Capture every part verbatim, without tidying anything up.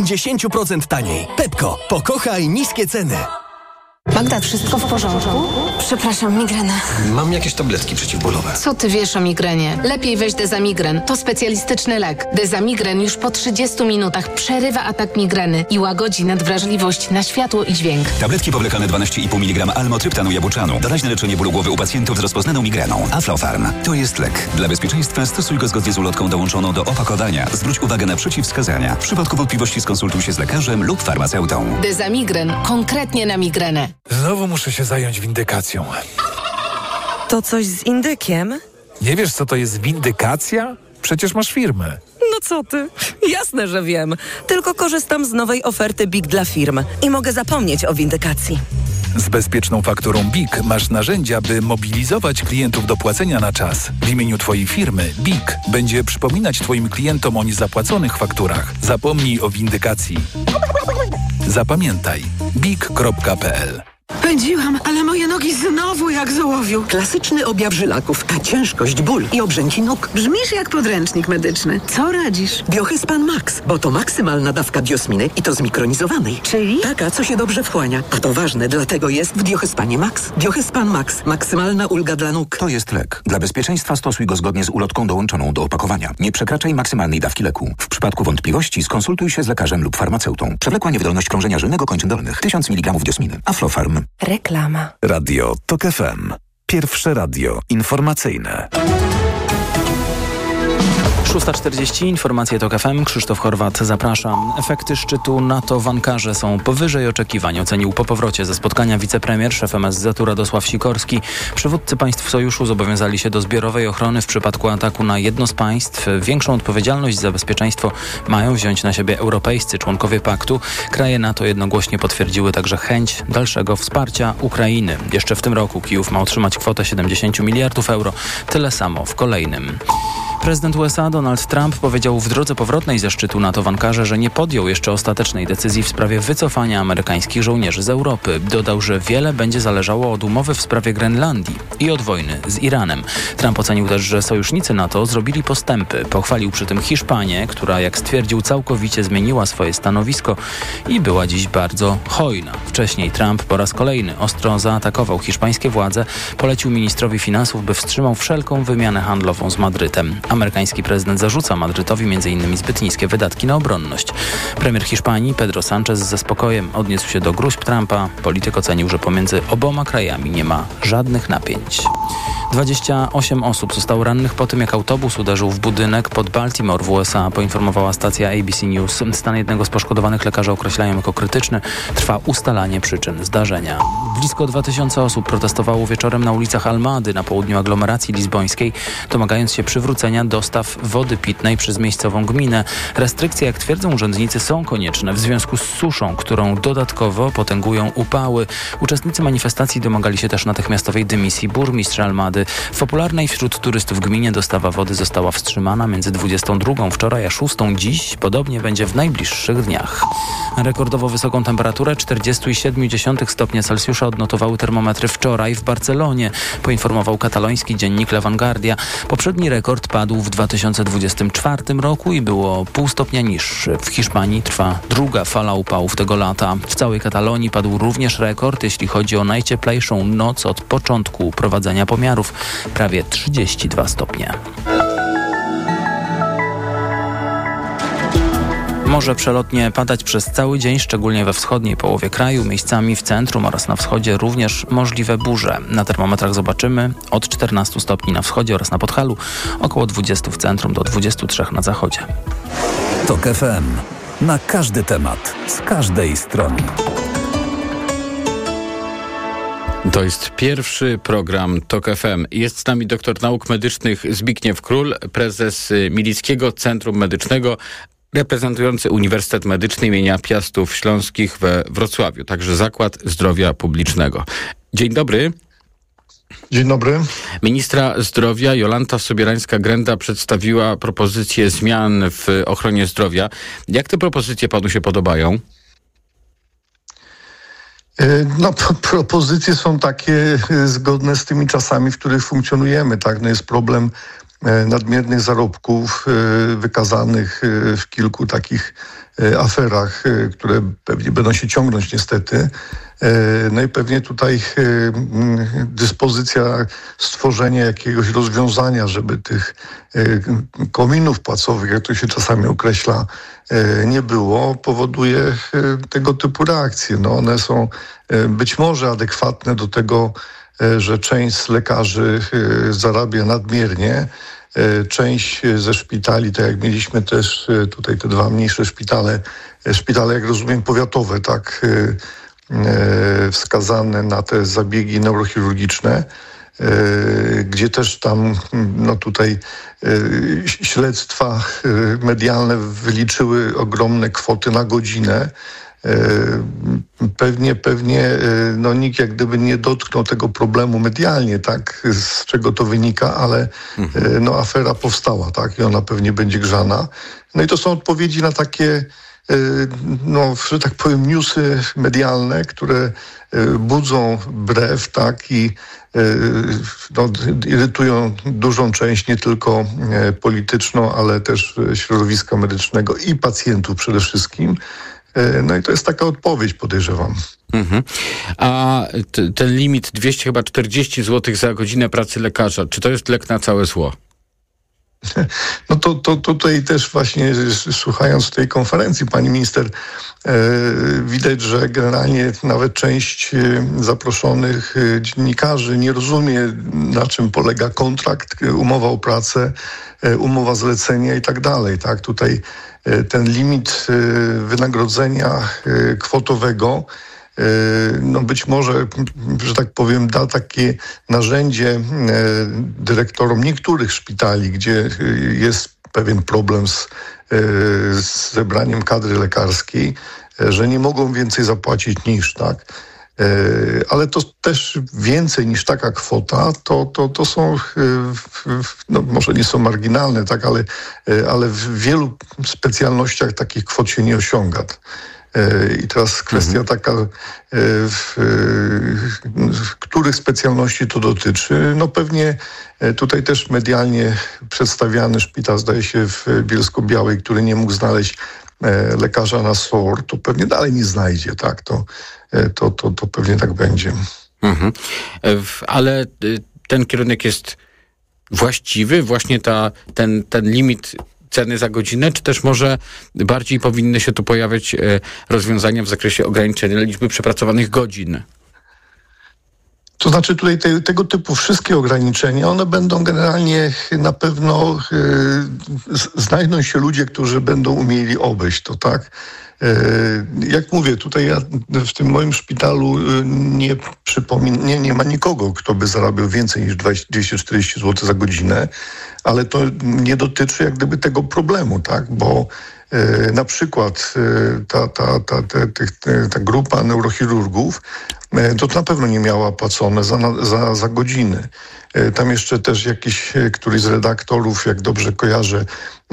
dziesięć procent taniej. Pepko, pokochaj niskie ceny. Magda, wszystko w porządku? Przepraszam, migrena. Mam jakieś tabletki przeciwbólowe. Co ty wiesz o migrenie? Lepiej weź Dezamigren. To specjalistyczny lek. Dezamigren już po trzydziestu minutach przerywa atak migreny i łagodzi nadwrażliwość na światło i dźwięk. Tabletki powlekane dwanaście i pół miligrama almotryptanu jabłczanu. Doraźne leczenie bólu głowy u pacjentów z rozpoznaną migreną. Aflofarm. To jest lek. Dla bezpieczeństwa stosuj go zgodnie z ulotką dołączoną do opakowania. Zwróć uwagę na przeciwwskazania. W przypadku wątpliwości skonsultuj się z lekarzem lub farmaceutą. Dezamigren. Konkretnie na migrenę. Znowu muszę się zająć windykacją. To coś z indykiem? Nie wiesz, co to jest windykacja? Przecież masz firmę. No co ty? Jasne, że wiem. Tylko korzystam z nowej oferty B I K dla firm i mogę zapomnieć o windykacji. Z bezpieczną fakturą B I K masz narzędzia, by mobilizować klientów do płacenia na czas. W imieniu Twojej firmy B I K będzie przypominać Twoim klientom o niezapłaconych fakturach. Zapomnij o windykacji. Zapamiętaj B I K kropka p l. Pędziłam, ale moje nogi znowu jak z ołowiu. Klasyczny objaw żylaków, a ciężkość, ból i obrzęki nóg. Brzmisz jak podręcznik medyczny. Co radzisz? Biohyspan Max, bo to maksymalna dawka biosminy i to zmikronizowanej. Czyli? Taka, co się dobrze wchłania. A to ważne, dlatego jest w Biohyspanie Max. Biohyspan Max. Maksymalna ulga dla nóg. To jest lek. Dla bezpieczeństwa stosuj go zgodnie z ulotką dołączoną do opakowania. Nie przekraczaj maksymalnej dawki leku. W przypadku wątpliwości skonsultuj się z lekarzem lub farmaceutą. Przewlekła niewydolność krążenia żylnego kończyn dolnych. tysiąc miligramów diosminy. Aflofarm. Reklama. Radio TOK F M. Pierwsze radio informacyjne. szósta czterdzieści, informacje TOK F M, Krzysztof Horwat, zapraszam. Efekty szczytu NATO w Ankarze są powyżej oczekiwań, ocenił po powrocie ze spotkania wicepremier, szef M S Z-u Radosław Sikorski. Przywódcy państw sojuszu zobowiązali się do zbiorowej ochrony w przypadku ataku na jedno z państw. Większą odpowiedzialność za bezpieczeństwo mają wziąć na siebie europejscy członkowie paktu. Kraje NATO jednogłośnie potwierdziły także chęć dalszego wsparcia Ukrainy. Jeszcze w tym roku Kijów ma otrzymać kwotę siedemdziesiąt miliardów euro, tyle samo w kolejnym. Prezydent U S A Donald Trump powiedział w drodze powrotnej ze szczytu NATO w Ankarze, że nie podjął jeszcze ostatecznej decyzji w sprawie wycofania amerykańskich żołnierzy z Europy. Dodał, że wiele będzie zależało od umowy w sprawie Grenlandii i od wojny z Iranem. Trump ocenił też, że sojusznicy NATO zrobili postępy. Pochwalił przy tym Hiszpanię, która, jak stwierdził, całkowicie zmieniła swoje stanowisko i była dziś bardzo hojna. Wcześniej Trump po raz kolejny ostro zaatakował hiszpańskie władze, polecił ministrowi finansów, by wstrzymał wszelką wymianę handlową z Madrytem. Amerykański prezydent zarzuca Madrytowi między innymi zbyt niskie wydatki na obronność. Premier Hiszpanii Pedro Sánchez ze spokojem odniósł się do gróźb Trumpa. Polityk ocenił, że pomiędzy oboma krajami nie ma żadnych napięć. dwadzieścia osiem osób zostało rannych po tym, jak autobus uderzył w budynek pod Baltimore w U S A, poinformowała stacja A B C News. Stan jednego z poszkodowanych lekarze określają jako krytyczny. Trwa ustalanie przyczyn zdarzenia. Blisko dwa tysiące osób protestowało wieczorem na ulicach Almady na południu aglomeracji lizbońskiej, domagając się przywrócenia dostaw wody pitnej przez miejscową gminę. Restrykcje, jak twierdzą urzędnicy, są konieczne w związku z suszą, którą dodatkowo potęgują upały. Uczestnicy manifestacji domagali się też natychmiastowej dymisji burmistrza Almady. W popularnej wśród turystów gminie dostawa wody została wstrzymana między dwudziestą drugą wczoraj a szóstą dziś. Podobnie będzie w najbliższych dniach. Rekordowo wysoką temperaturę czterdzieści siedem przecinek pięć stopnia Celsjusza odnotowały termometry wczoraj w Barcelonie, poinformował kataloński dziennik La Vanguardia. Poprzedni rekord padł w dwa tysiące dwudziestym czwartym roku i było pół stopnia niższy. W Hiszpanii trwa druga fala upałów tego lata. W całej Katalonii padł również rekord, jeśli chodzi o najcieplejszą noc od początku prowadzenia pomiarów. Prawie trzydzieści dwa stopnie. Może przelotnie padać przez cały dzień, szczególnie we wschodniej połowie kraju, miejscami w centrum oraz na wschodzie również możliwe burze. Na termometrach zobaczymy od czternastu stopni na wschodzie oraz na Podhalu, około dwudziestu w centrum do dwudziestu trzech na zachodzie. TOK F M. Na każdy temat, z każdej strony. To jest pierwszy program TOK F M. Jest z nami doktor nauk medycznych Zbigniew Król, prezes Milickiego Centrum Medycznego, reprezentujący Uniwersytet Medyczny imienia Piastów Śląskich we Wrocławiu, także Zakład Zdrowia Publicznego. Dzień dobry. Dzień dobry. Ministra Zdrowia Jolanta Sobierańska-Grenda przedstawiła propozycje zmian w ochronie zdrowia. Jak te propozycje panu się podobają? No, propozycje są takie zgodne z tymi czasami, w których funkcjonujemy, tak? No jest problem nadmiernych zarobków wykazanych w kilku takich aferach, które pewnie będą się ciągnąć niestety. No i pewnie tutaj dyspozycja stworzenia jakiegoś rozwiązania, żeby tych kominów płacowych, jak to się czasami określa, nie było, powoduje tego typu reakcje. No one są być może adekwatne do tego, że część z lekarzy zarabia nadmiernie. Część ze szpitali, tak jak mieliśmy też tutaj te dwa mniejsze szpitale, szpitale, jak rozumiem, powiatowe, tak, wskazane na te zabiegi neurochirurgiczne, gdzie też tam, no tutaj śledztwa medialne wyliczyły ogromne kwoty na godzinę. Pewnie, pewnie no nikt jak gdyby nie dotknął tego problemu medialnie, tak, z czego to wynika, ale mhm. no afera powstała, tak, i ona pewnie będzie grzana. No i to są odpowiedzi na takie, no, że tak powiem, newsy medialne, które budzą brew, tak, i no, irytują dużą część nie tylko polityczną, ale też środowiska medycznego i pacjentów przede wszystkim. No i to jest taka odpowiedź, podejrzewam. Mhm. A t- ten limit dwieście czterdzieści złotych za godzinę pracy lekarza, czy to jest lek na całe zło? No to, to tutaj też właśnie słuchając tej konferencji pani minister, e, widać, że generalnie nawet część zaproszonych dziennikarzy nie rozumie, na czym polega kontrakt, umowa o pracę, umowa zlecenia i tak dalej. Tak, tutaj ten limit wynagrodzenia kwotowego no być może, że tak powiem, da takie narzędzie dyrektorom niektórych szpitali, gdzie jest pewien problem z, z zebraniem kadry lekarskiej, że nie mogą więcej zapłacić niż, tak. Ale to też więcej niż taka kwota, to, to, to są, no może nie są marginalne, tak, ale, ale w wielu specjalnościach takich kwot się nie osiąga. I teraz kwestia mhm. taka, w, w których specjalności to dotyczy. No pewnie tutaj też medialnie przedstawiany szpital, zdaje się, w Bielsko-Białej, który nie mógł znaleźć lekarza na S O R, to pewnie dalej nie znajdzie, tak? To, to, to, to pewnie tak będzie. Mhm. Ale ten kierunek jest właściwy? Właśnie ta, ten, ten limit ceny za godzinę, czy też może bardziej powinny się tu pojawiać rozwiązania w zakresie ograniczenia liczby przepracowanych godzin? To znaczy tutaj te, tego typu wszystkie ograniczenia, one będą generalnie na pewno, y, znajdą się ludzie, którzy będą umieli obejść to, tak? Y, jak mówię, tutaj ja w tym moim szpitalu nie przypominam, nie, nie ma nikogo, kto by zarabiał więcej niż dwieście czterdzieści złotych za godzinę, ale to nie dotyczy jak gdyby tego problemu, tak? Bo y, na przykład y, ta, ta, ta, ta, ta, ta grupa neurochirurgów to na pewno nie miała płacone za, za, za godziny. Tam jeszcze też jakiś, któryś z redaktorów, jak dobrze kojarzę,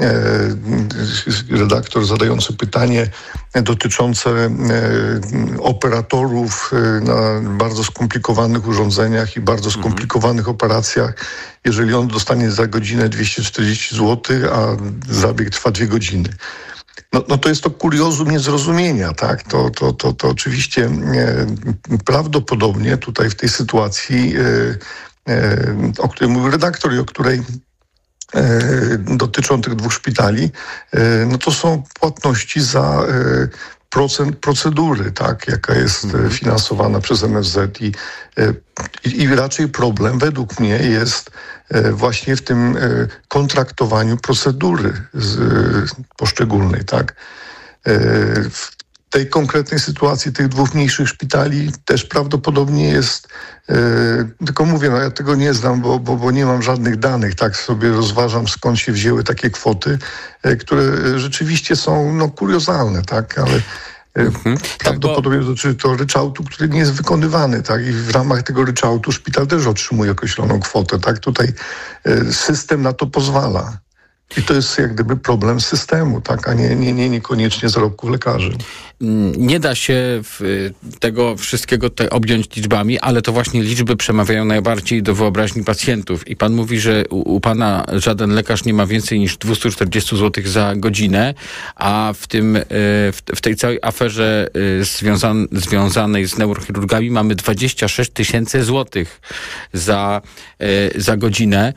redaktor zadający pytanie dotyczące operatorów na bardzo skomplikowanych urządzeniach i bardzo skomplikowanych mhm. operacjach. Jeżeli on dostanie za godzinę dwieście czterdzieści złotych, a zabieg trwa dwie godziny. No, no to jest to kuriozum niezrozumienia, tak? To, to, to, to oczywiście e, prawdopodobnie tutaj w tej sytuacji, e, e, o której mówił redaktor i o której e, dotyczą tych dwóch szpitali, e, no to są płatności za e, procent procedury, tak? Jaka jest e, finansowana przez M S Z i, e, i, i raczej problem według mnie jest właśnie w tym kontraktowaniu procedury z, poszczególnej, tak. W tej konkretnej sytuacji tych dwóch mniejszych szpitali też prawdopodobnie jest, tylko mówię, no ja tego nie znam, bo, bo, bo nie mam żadnych danych, tak sobie rozważam, skąd się wzięły takie kwoty, które rzeczywiście są no, kuriozalne, tak, ale Mhm. prawdopodobnie dotyczy to ryczałtu, który nie jest wykonywany, tak? I w ramach tego ryczałtu szpital też otrzymuje określoną kwotę, tak? Tutaj system na to pozwala. I to jest jak gdyby problem systemu, tak, a nie, nie, nie niekoniecznie zarobków lekarzy. Nie da się w tego wszystkiego te objąć liczbami, ale to właśnie liczby przemawiają najbardziej do wyobraźni pacjentów. I pan mówi, że u, u pana żaden lekarz nie ma więcej niż dwieście czterdzieści złotych za godzinę, a w tym w, w tej całej aferze związan, związanej z neurochirurgami mamy dwadzieścia sześć tysięcy złotych za, za godzinę.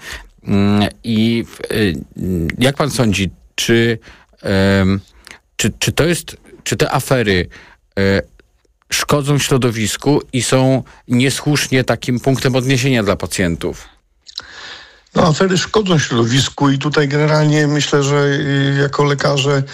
I jak pan sądzi, czy, czy, czy to jest, czy te afery szkodzą środowisku i są niesłusznie takim punktem odniesienia dla pacjentów? No, afery szkodzą środowisku i tutaj generalnie myślę, że jako lekarze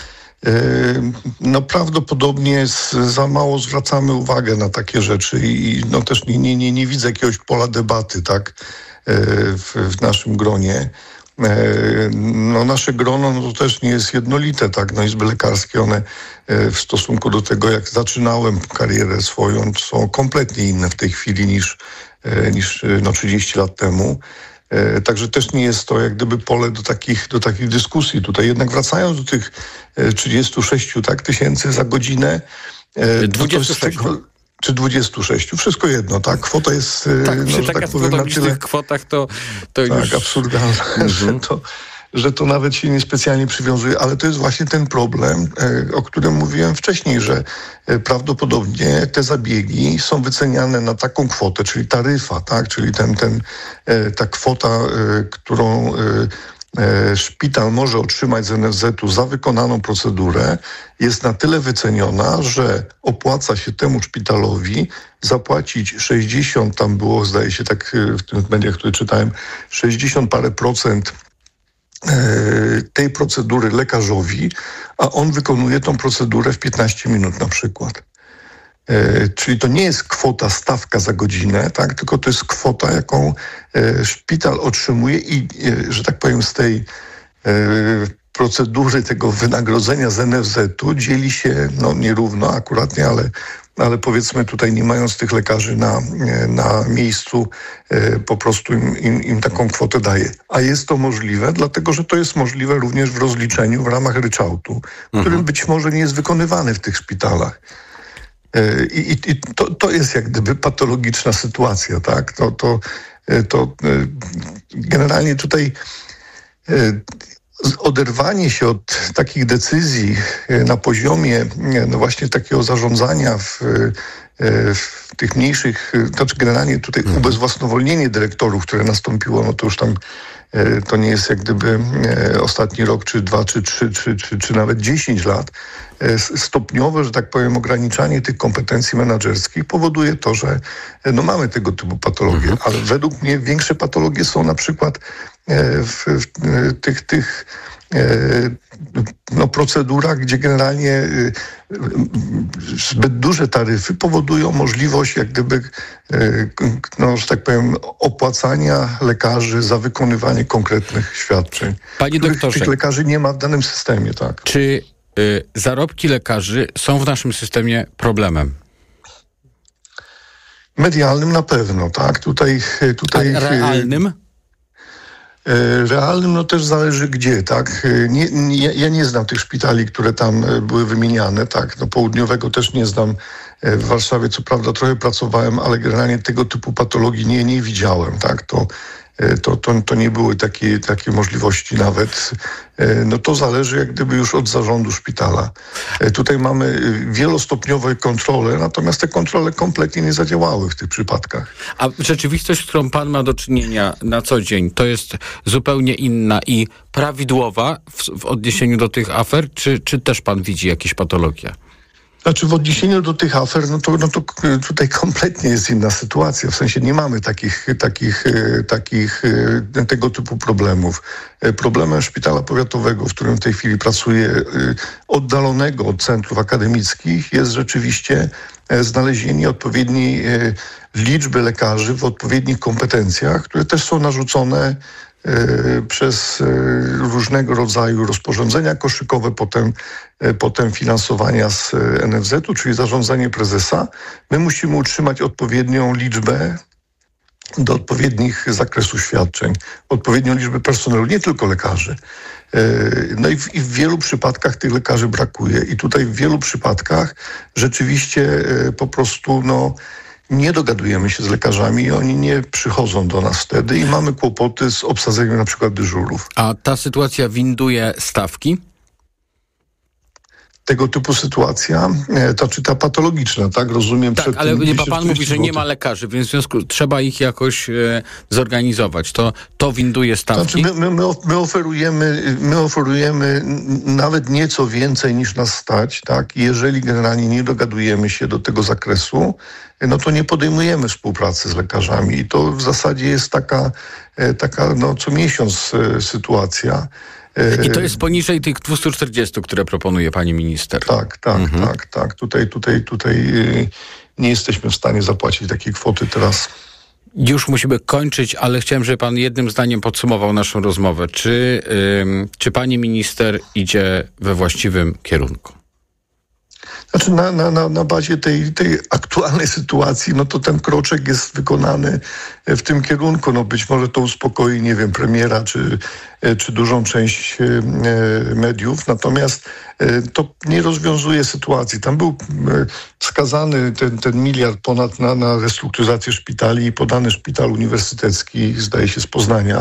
no prawdopodobnie za mało zwracamy uwagę na takie rzeczy i no też nie, nie, nie, nie widzę jakiegoś pola debaty, tak, w, w naszym gronie. No nasze grono no, to też nie jest jednolite, tak, no izby lekarskie, one w stosunku do tego, jak zaczynałem karierę swoją, są kompletnie inne w tej chwili niż, niż no, trzydzieści lat temu. Także też nie jest to jak gdyby pole do takich, do takich dyskusji. Tutaj jednak wracając do tych trzydziestu sześciu tak, tysięcy za godzinę. dwudziestu sześciu. Czy dwudziestu sześciu. Wszystko jedno, tak? Kwota jest, tak, no, że tak powiem, na tyle... kwotach to, to tak, już... absurdalne, mm-hmm. że, to, że to nawet się niespecjalnie przywiązuje, ale to jest właśnie ten problem, o którym mówiłem wcześniej, że prawdopodobnie te zabiegi są wyceniane na taką kwotę, czyli taryfa, tak? Czyli ten, ten, ta kwota, którą szpital może otrzymać z en ef zetu za wykonaną procedurę, jest na tyle wyceniona, że opłaca się temu szpitalowi zapłacić sześćdziesiąt, tam było zdaje się tak w tych mediach, które czytałem, sześćdziesiąt parę procent tej procedury lekarzowi, a on wykonuje tą procedurę w piętnaście minut na przykład. Czyli to nie jest kwota, stawka za godzinę, tak? Tylko to jest kwota, jaką szpital otrzymuje i, że tak powiem, z tej procedury tego wynagrodzenia z en ef zetu dzieli się, no nierówno akuratnie, ale, ale powiedzmy tutaj nie mając tych lekarzy na, na miejscu, po prostu im, im, im taką kwotę daje. A jest to możliwe, dlatego że to jest możliwe również w rozliczeniu w ramach ryczałtu, mhm. którym być może nie jest wykonywany w tych szpitalach. I, i, i to, to jest jak gdyby patologiczna sytuacja, tak? To, to, to generalnie tutaj oderwanie się od takich decyzji na poziomie no właśnie takiego zarządzania w, w tych mniejszych, to znaczy generalnie tutaj ubezwłasnowolnienie dyrektorów, które nastąpiło, no to już tam to nie jest jak gdyby ostatni rok, czy dwa, czy trzy, czy, czy, czy nawet dziesięć lat. Stopniowe, że tak powiem, ograniczanie tych kompetencji menedżerskich powoduje to, że no mamy tego typu patologie, mhm. ale według mnie większe patologie są na przykład w, w tych, tych no, procedurach, gdzie generalnie zbyt duże taryfy powodują możliwość jak gdyby, no, że tak powiem, opłacania lekarzy za wykonywanie konkretnych świadczeń. Panie doktorze, tych lekarzy nie ma w danym systemie, tak. Czy y, zarobki lekarzy są w naszym systemie problemem? Medialnym na pewno, tak. Tutaj, tutaj A realnym? Realnym no też zależy gdzie, tak. Nie, nie, ja nie znam tych szpitali, które tam były wymieniane, tak. No południowego też nie znam. W Warszawie co prawda trochę pracowałem, ale generalnie tego typu patologii nie, nie widziałem, tak. To, to, to, to nie były takie, takie możliwości nawet. No to zależy jak gdyby już od zarządu szpitala. Tutaj mamy wielostopniowe kontrole, natomiast te kontrole kompletnie nie zadziałały w tych przypadkach. A rzeczywistość, z którą pan ma do czynienia na co dzień, to jest zupełnie inna i prawidłowa w, w odniesieniu do tych afer, czy, czy też pan widzi jakieś patologie? Znaczy w odniesieniu do tych afer, no to, no to tutaj kompletnie jest inna sytuacja. W sensie nie mamy takich, takich, takich tego typu problemów. Problemem szpitala powiatowego, w którym w tej chwili pracuję, oddalonego od centrów akademickich, jest rzeczywiście znalezienie odpowiedniej liczby lekarzy w odpowiednich kompetencjach, które też są narzucone przez różnego rodzaju rozporządzenia koszykowe, potem, potem finansowania z en ef zetu, czyli zarządzanie prezesa. My musimy utrzymać odpowiednią liczbę do odpowiednich zakresów świadczeń, odpowiednią liczbę personelu, nie tylko lekarzy. No i w, i w wielu przypadkach tych lekarzy brakuje. I tutaj w wielu przypadkach rzeczywiście po prostu no, nie dogadujemy się z lekarzami i oni nie przychodzą do nas wtedy i mamy kłopoty z obsadzeniem na przykład dyżurów. A ta sytuacja winduje stawki? Tego typu sytuacja, to czy ta patologiczna, tak? Rozumiem. Tak, ale pan mówi, że nie ma lekarzy, więc w związku trzeba ich jakoś e, zorganizować. To, to winduje stawki? Znaczy my, my, my, oferujemy, my oferujemy nawet nieco więcej niż nas stać, tak? I jeżeli generalnie nie dogadujemy się do tego zakresu, no to nie podejmujemy współpracy z lekarzami. I to w zasadzie jest taka, taka no, co miesiąc sytuacja. I to jest poniżej tych dwieście czterdzieści, które proponuje pani minister. Tak, tak, mhm. tak, tak. Tutaj, tutaj, tutaj nie jesteśmy w stanie zapłacić takiej kwoty teraz. Już musimy kończyć, ale chciałem, żeby pan jednym zdaniem podsumował naszą rozmowę. Czy, ym, czy pani minister idzie we właściwym kierunku? Znaczy na, na, na, na bazie tej, tej aktualnej sytuacji, no to ten kroczek jest wykonany w tym kierunku. No być może to uspokoi, nie wiem, premiera czy, czy dużą część mediów. Natomiast to nie rozwiązuje sytuacji. Tam był wskazany ten, ten miliard ponad na, na restrukturyzację szpitali i podany szpital uniwersytecki, zdaje się, z Poznania.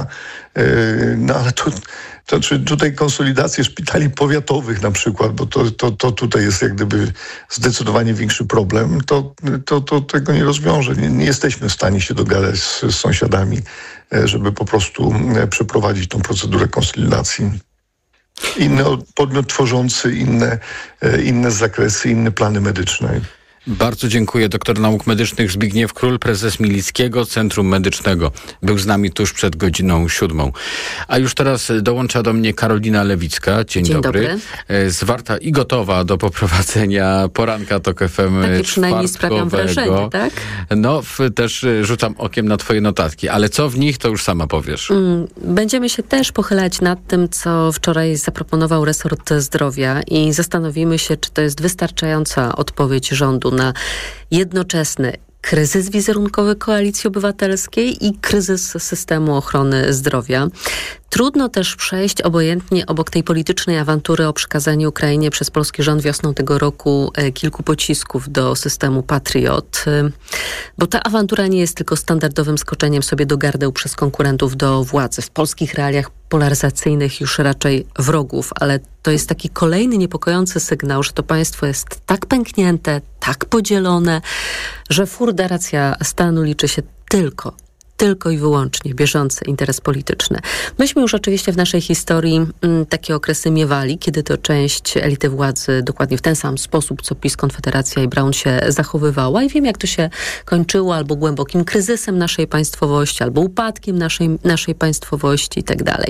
No ale to... To czy tutaj konsolidację szpitali powiatowych na przykład, bo to, to, to tutaj jest jak gdyby zdecydowanie większy problem, to, to, to tego nie rozwiąże. Nie, nie jesteśmy w stanie się dogadać z, z sąsiadami, żeby po prostu przeprowadzić tą procedurę konsolidacji. Inny podmiot tworzący, inne, inne zakresy, inne plany medyczne. Bardzo dziękuję. Doktor nauk medycznych Zbigniew Król, prezes Milickiego Centrum Medycznego. Był z nami tuż przed godziną siódmą. A już teraz dołącza do mnie Karolina Lewicka. Dzień, Dzień dobry. dobry. Zwarta i gotowa do poprowadzenia poranka Tok F M Takie przynajmniej sprawiam wrażenie, tak? No, w, też rzucam okiem na twoje notatki, ale co w nich, to już sama powiesz. Mm, będziemy się też pochylać nad tym, co wczoraj zaproponował resort zdrowia i zastanowimy się, czy to jest wystarczająca odpowiedź rządu na jednoczesny kryzys wizerunkowy Koalicji Obywatelskiej i kryzys systemu ochrony zdrowia. Trudno też przejść obojętnie obok tej politycznej awantury o przekazaniu Ukrainie przez polski rząd wiosną tego roku kilku pocisków do systemu Patriot, bo ta awantura nie jest tylko standardowym skoczeniem sobie do gardeł przez konkurentów do władzy. W polskich realiach polaryzacyjnych już raczej wrogów, ale to jest taki kolejny niepokojący sygnał, że to państwo jest tak pęknięte, tak podzielone, że furda racja stanu liczy się tylko tylko i wyłącznie bieżący interes polityczny. Myśmy już oczywiście w naszej historii m, takie okresy miewali, kiedy to część elity władzy dokładnie w ten sam sposób, co PiS, Konfederacja i Braun się zachowywała i wiem, jak to się kończyło albo głębokim kryzysem naszej państwowości, albo upadkiem naszej, naszej państwowości i tak dalej.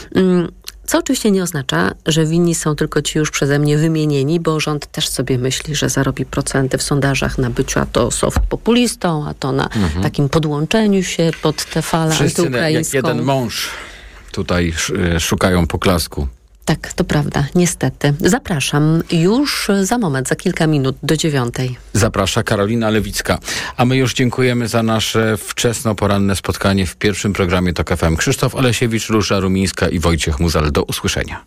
Co oczywiście nie oznacza, że winni są tylko ci już przeze mnie wymienieni, bo rząd też sobie myśli, że zarobi procenty w sondażach na byciu a to soft populistą, a to na mhm. takim podłączeniu się pod tę falę antyukraińską. Wszyscy jak jeden mąż tutaj szukają poklasku. Tak, to prawda, niestety. Zapraszam już za moment, za kilka minut do dziewiątej. Zaprasza Karolina Lewicka. A my już dziękujemy za nasze wczesno-poranne spotkanie w pierwszym programie Tok F M. Krzysztof Olesiewicz, Róża Rumińska i Wojciech Muzal. Do usłyszenia.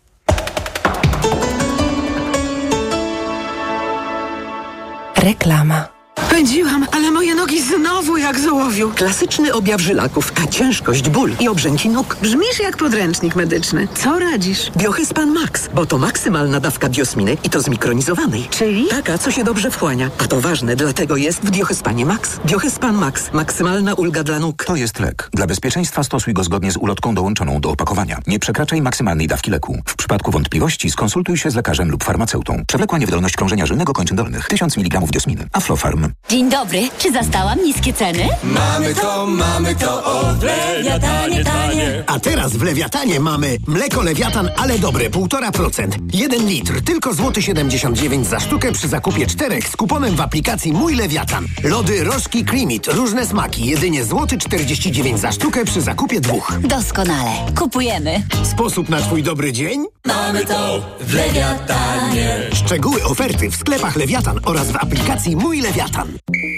Reklama. Pędziłam, ale moje nogi znowu jak z ołowiu. Klasyczny objaw żylaków, a ciężkość, ból i obrzęki nóg. Brzmisz jak podręcznik medyczny. Co radzisz? Biohyspan Max, bo to maksymalna dawka biosminy i to zmikronizowanej. Czyli? Taka, co się dobrze wchłania. A to ważne, dlatego jest w Biohyspanie Max. Biohyspan Max. Maksymalna ulga dla nóg. To jest lek. Dla bezpieczeństwa stosuj go zgodnie z ulotką dołączoną do opakowania. Nie przekraczaj maksymalnej dawki leku. W przypadku wątpliwości skonsultuj się z lekarzem lub farmaceutą. Przewlekła niewydolność krążenia żylnego kończyn dolnych. tysiąc miligramów diosminy. Aflofarm. Dzień dobry. Czy zastałam niskie ceny? Mamy to, mamy to, o w Lewiatanie tanie. A teraz w Lewiatanie mamy mleko Lewiatan, ale dobre, półtora procent. Jeden litr, tylko złoty siedemdziesiąt dziewięć za sztukę przy zakupie czterech z kuponem w aplikacji Mój Lewiatan. Lody Rożki Creamit, różne smaki, jedynie złoty czterdzieści dziewięć za sztukę przy zakupie dwóch. Doskonale. Kupujemy. Sposób na twój dobry dzień? Mamy to w Lewiatanie. Szczegóły oferty w sklepach Lewiatan oraz w aplikacji Mój Lewiatan.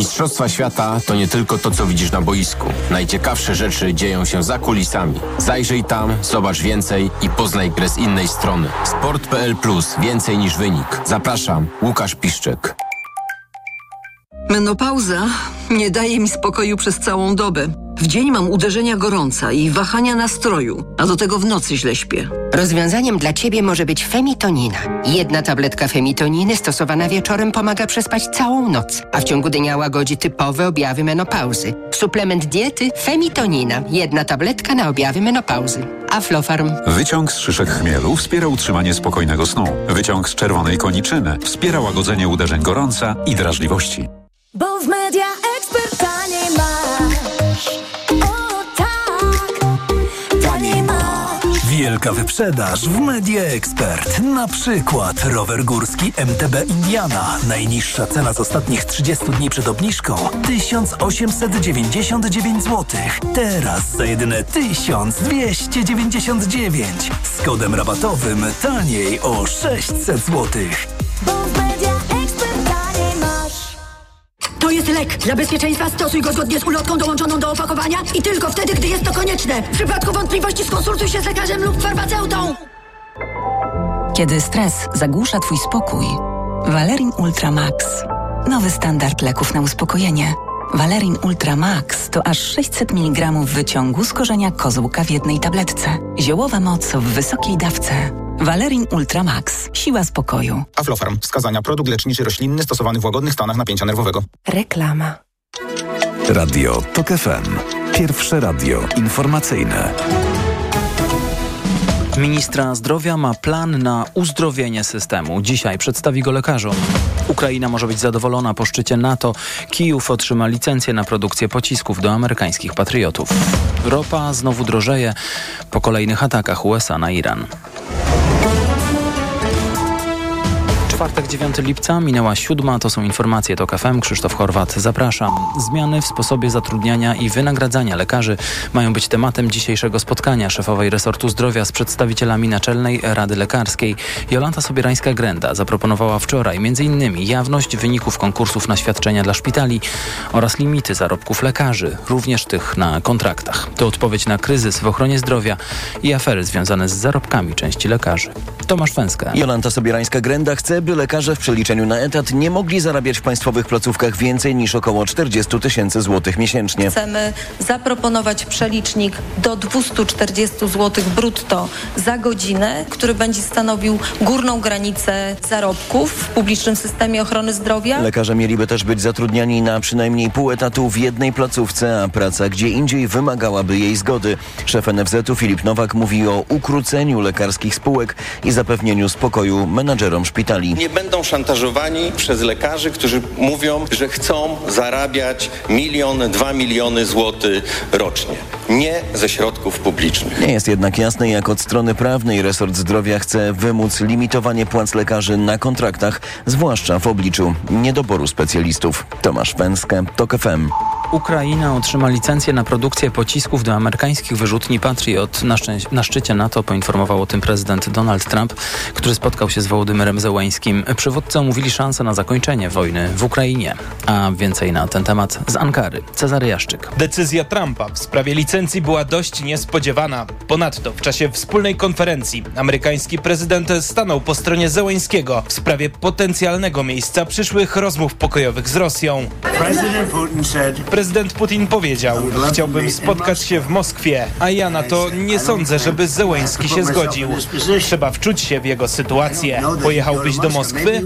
Mistrzostwa świata to nie tylko to, co widzisz na boisku. Najciekawsze rzeczy dzieją się za kulisami. Zajrzyj tam, zobacz więcej i poznaj grę z innej strony. sport kropka p l plus. Więcej niż wynik. Zapraszam, Łukasz Piszczek. Menopauza nie daje mi spokoju przez całą dobę. W dzień mam uderzenia gorąca i wahania nastroju, a do tego w nocy źle śpię. Rozwiązaniem dla Ciebie może być Femitonina. Jedna tabletka Femitoniny stosowana wieczorem pomaga przespać całą noc, a w ciągu dnia łagodzi typowe objawy menopauzy. Suplement diety Femitonina. Jedna tabletka na objawy menopauzy. Aflofarm. Wyciąg z szyszek chmielu wspiera utrzymanie spokojnego snu. Wyciąg z czerwonej koniczyny wspiera łagodzenie uderzeń gorąca i drażliwości. Bo w Media Expert taniej masz. O tak, taniej masz. Wielka wyprzedaż w Media Expert. Na przykład rower górski M T B Indiana. Najniższa cena z ostatnich trzydziestu dni przed obniżką tysiąc osiemset dziewięćdziesiąt dziewięć złotych. Teraz za jedyne tysiąc dwieście dziewięćdziesiąt dziewięć. Z kodem rabatowym taniej o sześćset złotych. Bo w Media Expert taniej masz. To jest lek. Dla bezpieczeństwa stosuj go zgodnie z ulotką dołączoną do opakowania i tylko wtedy, gdy jest to konieczne. W przypadku wątpliwości skonsultuj się z lekarzem lub farmaceutą. Kiedy stres zagłusza twój spokój, Valerin Ultra Max. Nowy standard leków na uspokojenie. Valerin Ultra Max to aż sześćset miligramów wyciągu z korzenia kozłka w jednej tabletce. Ziołowa moc w wysokiej dawce. Valerin Ultra Max. Siła spokoju. Aflofarm. Wskazania. Produkt leczniczy roślinny stosowany w łagodnych stanach napięcia nerwowego. Reklama. Radio TOK F M. Pierwsze radio informacyjne. Ministra zdrowia ma plan na uzdrowienie systemu. Dzisiaj przedstawi go lekarzom. Ukraina może być zadowolona po szczycie NATO. Kijów otrzyma licencję na produkcję pocisków do amerykańskich patriotów. Ropa znowu drożeje po kolejnych atakach U S A na Iran. Czwartek, dziewiątego lipca, minęła siódma. To są informacje TOK F M. Krzysztof Horwat, zapraszam. Zmiany w sposobie zatrudniania i wynagradzania lekarzy mają być tematem dzisiejszego spotkania szefowej resortu zdrowia z przedstawicielami Naczelnej Rady Lekarskiej. Jolanta Sobierańska-Grenda zaproponowała wczoraj między innymi jawność wyników konkursów na świadczenia dla szpitali oraz limity zarobków lekarzy, również tych na kontraktach. To odpowiedź na kryzys w ochronie zdrowia i afery związane z zarobkami części lekarzy. Tomasz Fęska. Jolanta Sobierańska-Grenda chce, by lekarze w przeliczeniu na etat nie mogli zarabiać w państwowych placówkach więcej niż około czterdzieści tysięcy złotych miesięcznie. Chcemy zaproponować przelicznik do dwieście czterdzieści złotych brutto za godzinę, który będzie stanowił górną granicę zarobków w publicznym systemie ochrony zdrowia. Lekarze mieliby też być zatrudniani na przynajmniej pół etatu w jednej placówce, a praca gdzie indziej wymagałaby jej zgody. Szef N F Z u Filip Nowak mówi o ukróceniu lekarskich spółek i zapewnieniu spokoju menadżerom szpitali. Nie będą szantażowani przez lekarzy, którzy mówią, że chcą zarabiać milion, dwa miliony złotych rocznie. Nie ze środków publicznych. Nie jest jednak jasne, jak od strony prawnej resort zdrowia chce wymóc limitowanie płac lekarzy na kontraktach, zwłaszcza w obliczu niedoboru specjalistów. Tomasz Fęskę, TOK F M. Ukraina otrzyma licencję na produkcję pocisków do amerykańskich wyrzutni Patriot. Na, szczę- na szczycie NATO poinformował o tym prezydent Donald Trump, który spotkał się z Wołodymyrem Zełańskim. Przywódcy omówili szansę na zakończenie wojny w Ukrainie. A więcej na ten temat z Ankary. Cezary Jaszczyk. Decyzja Trumpa w sprawie licencji była dość niespodziewana. Ponadto w czasie wspólnej konferencji amerykański prezydent stanął po stronie Zełańskiego w sprawie potencjalnego miejsca przyszłych rozmów pokojowych z Rosją. Prezydent Putin powiedział: chciałbym spotkać się w Moskwie, a ja na to nie sądzę, żeby Zełański się zgodził. Trzeba wczuć się w jego sytuację. Pojechałbyś do Moskwy?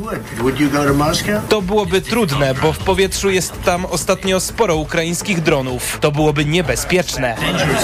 To byłoby trudne, bo w powietrzu jest tam ostatnio sporo ukraińskich dronów. To byłoby niebezpieczne.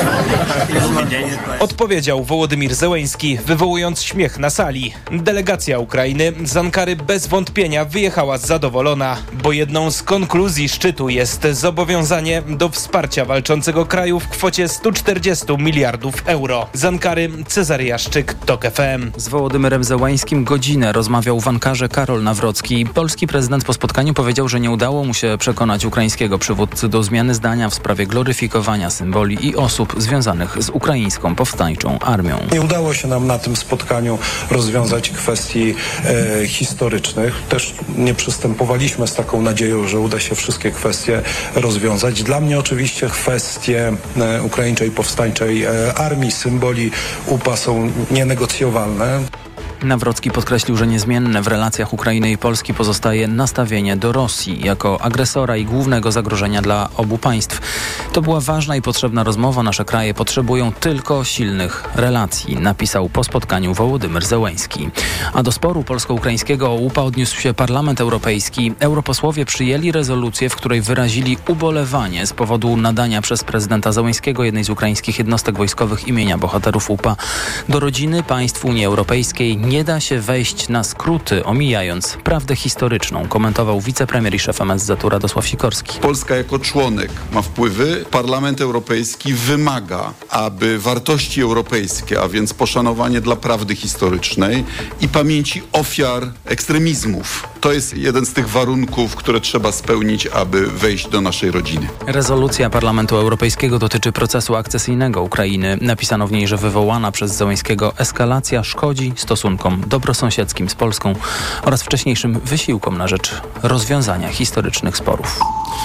Odpowiedział Wołodymir Zełański, wywołując śmiech na sali. Delegacja Ukrainy z Ankary bez wątpienia wyjechała zadowolona, bo jedną z konkluzji szczytu jest zobowiązanie zobowiązanie do wsparcia walczącego kraju w kwocie sto czterdzieści miliardów euro. Z Ankary Cezary Jaszczyk, TOK F M. Z Wołodymyrem Zełańskim godzinę rozmawiał w Ankarze Karol Nawrocki. Polski prezydent po spotkaniu powiedział, że nie udało mu się przekonać ukraińskiego przywódcy do zmiany zdania w sprawie gloryfikowania symboli i osób związanych z ukraińską powstańczą armią. Nie udało się nam na tym spotkaniu rozwiązać kwestii e, historycznych. Też nie przystępowaliśmy z taką nadzieją, że uda się wszystkie kwestie rozwiązać. Dla mnie oczywiście kwestie e, ukraińczej powstańczej e, armii, symboli U P A są nienegocjowalne. Nawrocki podkreślił, że niezmienne w relacjach Ukrainy i Polski pozostaje nastawienie do Rosji jako agresora i głównego zagrożenia dla obu państw. To była ważna i potrzebna rozmowa. Nasze kraje potrzebują tylko silnych relacji, napisał po spotkaniu Wołodymyr Zełański. A do sporu polsko-ukraińskiego o U P A odniósł się Parlament Europejski. Europosłowie przyjęli rezolucję, w której wyrazili ubolewanie z powodu nadania przez prezydenta Zełańskiego jednej z ukraińskich jednostek wojskowych imienia bohaterów U P A. Do rodziny państw Unii Europejskiej nie da się wejść na skróty, omijając prawdę historyczną, komentował wicepremier i szef M S Z-u Radosław Sikorski. Polska jako członek ma wpływy. Parlament Europejski wymaga, aby wartości europejskie, a więc poszanowanie dla prawdy historycznej i pamięci ofiar ekstremizmów, to jest jeden z tych warunków, które trzeba spełnić, aby wejść do naszej rodziny. Rezolucja Parlamentu Europejskiego dotyczy procesu akcesyjnego Ukrainy. Napisano w niej, że wywołana przez Zełańskiego eskalacja szkodzi stosunkom dobrosąsiedzkim z Polską oraz wcześniejszym wysiłkom na rzecz rozwiązania historycznych sporów.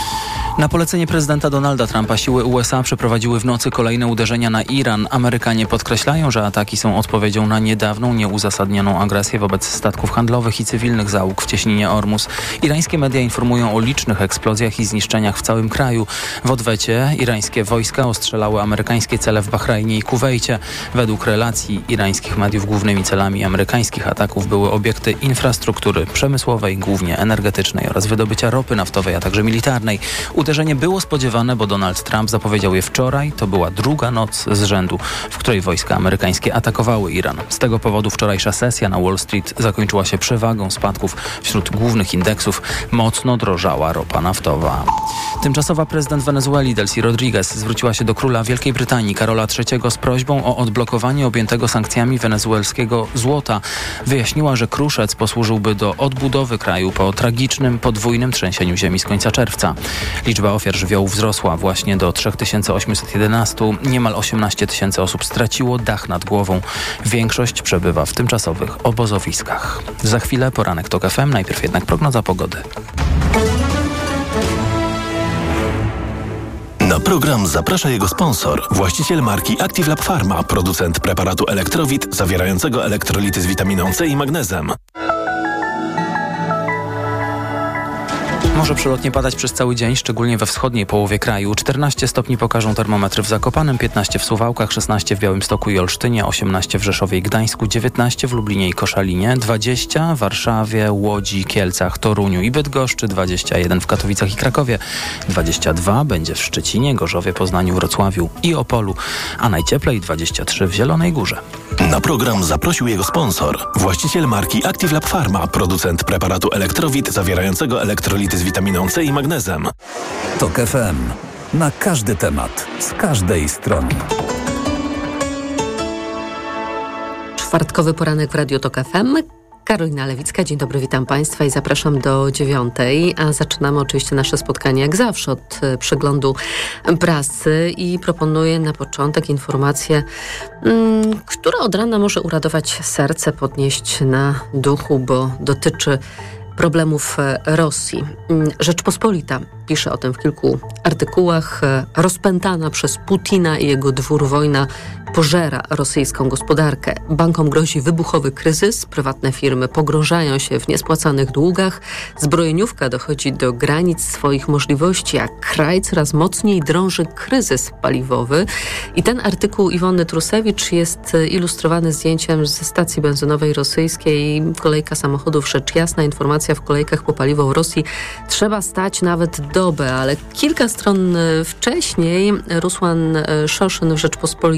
Na polecenie prezydenta Donalda Trumpa siły U S A przeprowadziły w nocy kolejne uderzenia na Iran. Amerykanie podkreślają, że ataki są odpowiedzią na niedawną, nieuzasadnioną agresję wobec statków handlowych i cywilnych załóg w cieśninie Ormus. Irańskie media informują o licznych eksplozjach i zniszczeniach w całym kraju. W odwecie irańskie wojska ostrzelały amerykańskie cele w Bahrajnie i Kuwejcie. Według relacji irańskich mediów głównymi celami amerykańskich ataków były obiekty infrastruktury przemysłowej, głównie energetycznej oraz wydobycia ropy naftowej, a także militarnej. Uderzenie było spodziewane, bo Donald Trump zapowiedział je wczoraj. To była druga noc z rzędu, w której wojska amerykańskie atakowały Iran. Z tego powodu wczorajsza sesja na Wall Street zakończyła się przewagą spadków wśród głównych indeksów. Mocno drożała ropa naftowa. Tymczasowa prezydent Wenezueli Delcy Rodriguez zwróciła się do króla Wielkiej Brytanii Karola trzeciego z prośbą o odblokowanie objętego sankcjami wenezuelskiego złota. Wyjaśniła, że kruszec posłużyłby do odbudowy kraju po tragicznym, podwójnym trzęsieniu ziemi z końca czerwca. Liczba ofiar żywiołu wzrosła właśnie do trzy tysiące osiemset jedenaście. Niemal osiemnaście tysięcy osób straciło dach nad głową. Większość przebywa w tymczasowych obozowiskach. Za chwilę poranek TOK F M, najpierw jednak prognoza pogody. Na program zaprasza jego sponsor, właściciel marki Active Lab Pharma, producent preparatu Elektrowit zawierającego elektrolity z witaminą C i magnezem. Może przelotnie padać przez cały dzień, szczególnie we wschodniej połowie kraju. czternaście stopni pokażą termometry w Zakopanem, piętnaście w Suwałkach, szesnaście w Białymstoku i Olsztynie, osiemnaście w Rzeszowie i Gdańsku, dziewiętnaście w Lublinie i Koszalinie, dwadzieścia w Warszawie, Łodzi, Kielcach, Toruniu i Bydgoszczy, dwadzieścia jeden w Katowicach i Krakowie, dwadzieścia dwa będzie w Szczecinie, Gorzowie, Poznaniu, Wrocławiu i Opolu, a najcieplej dwadzieścia trzy w Zielonej Górze. Na program zaprosił jego sponsor, właściciel marki Active Lab Pharma, producent preparatu Elektrowit zawierającego elektrolity z witaminą C i magnezem. TOK F M. Na każdy temat, z każdej strony. Czwartkowy poranek w Radiu TOK F M. Karolina Lewicka, dzień dobry, witam Państwa i zapraszam do dziewiątej, a zaczynamy oczywiście nasze spotkanie jak zawsze od przeglądu prasy i proponuję na początek informację, mm, która od rana może uradować serce, podnieść na duchu, bo dotyczy problemów Rosji. Rzeczpospolita pisze o tym w kilku artykułach. Rozpętana przez Putina i jego dwór wojna pożera rosyjską gospodarkę. Bankom grozi wybuchowy kryzys, prywatne firmy pogrążają się w niespłacanych długach, zbrojeniówka dochodzi do granic swoich możliwości, a kraj coraz mocniej drąży kryzys paliwowy. I ten artykuł Iwony Trusewicz jest ilustrowany zdjęciem ze stacji benzynowej rosyjskiej. Kolejka samochodów, rzecz jasna, informacja w kolejkach po paliwo w Rosji. Trzeba stać nawet dobę, ale kilka stron wcześniej Rusłan Szoszyn w Rzeczpospolitej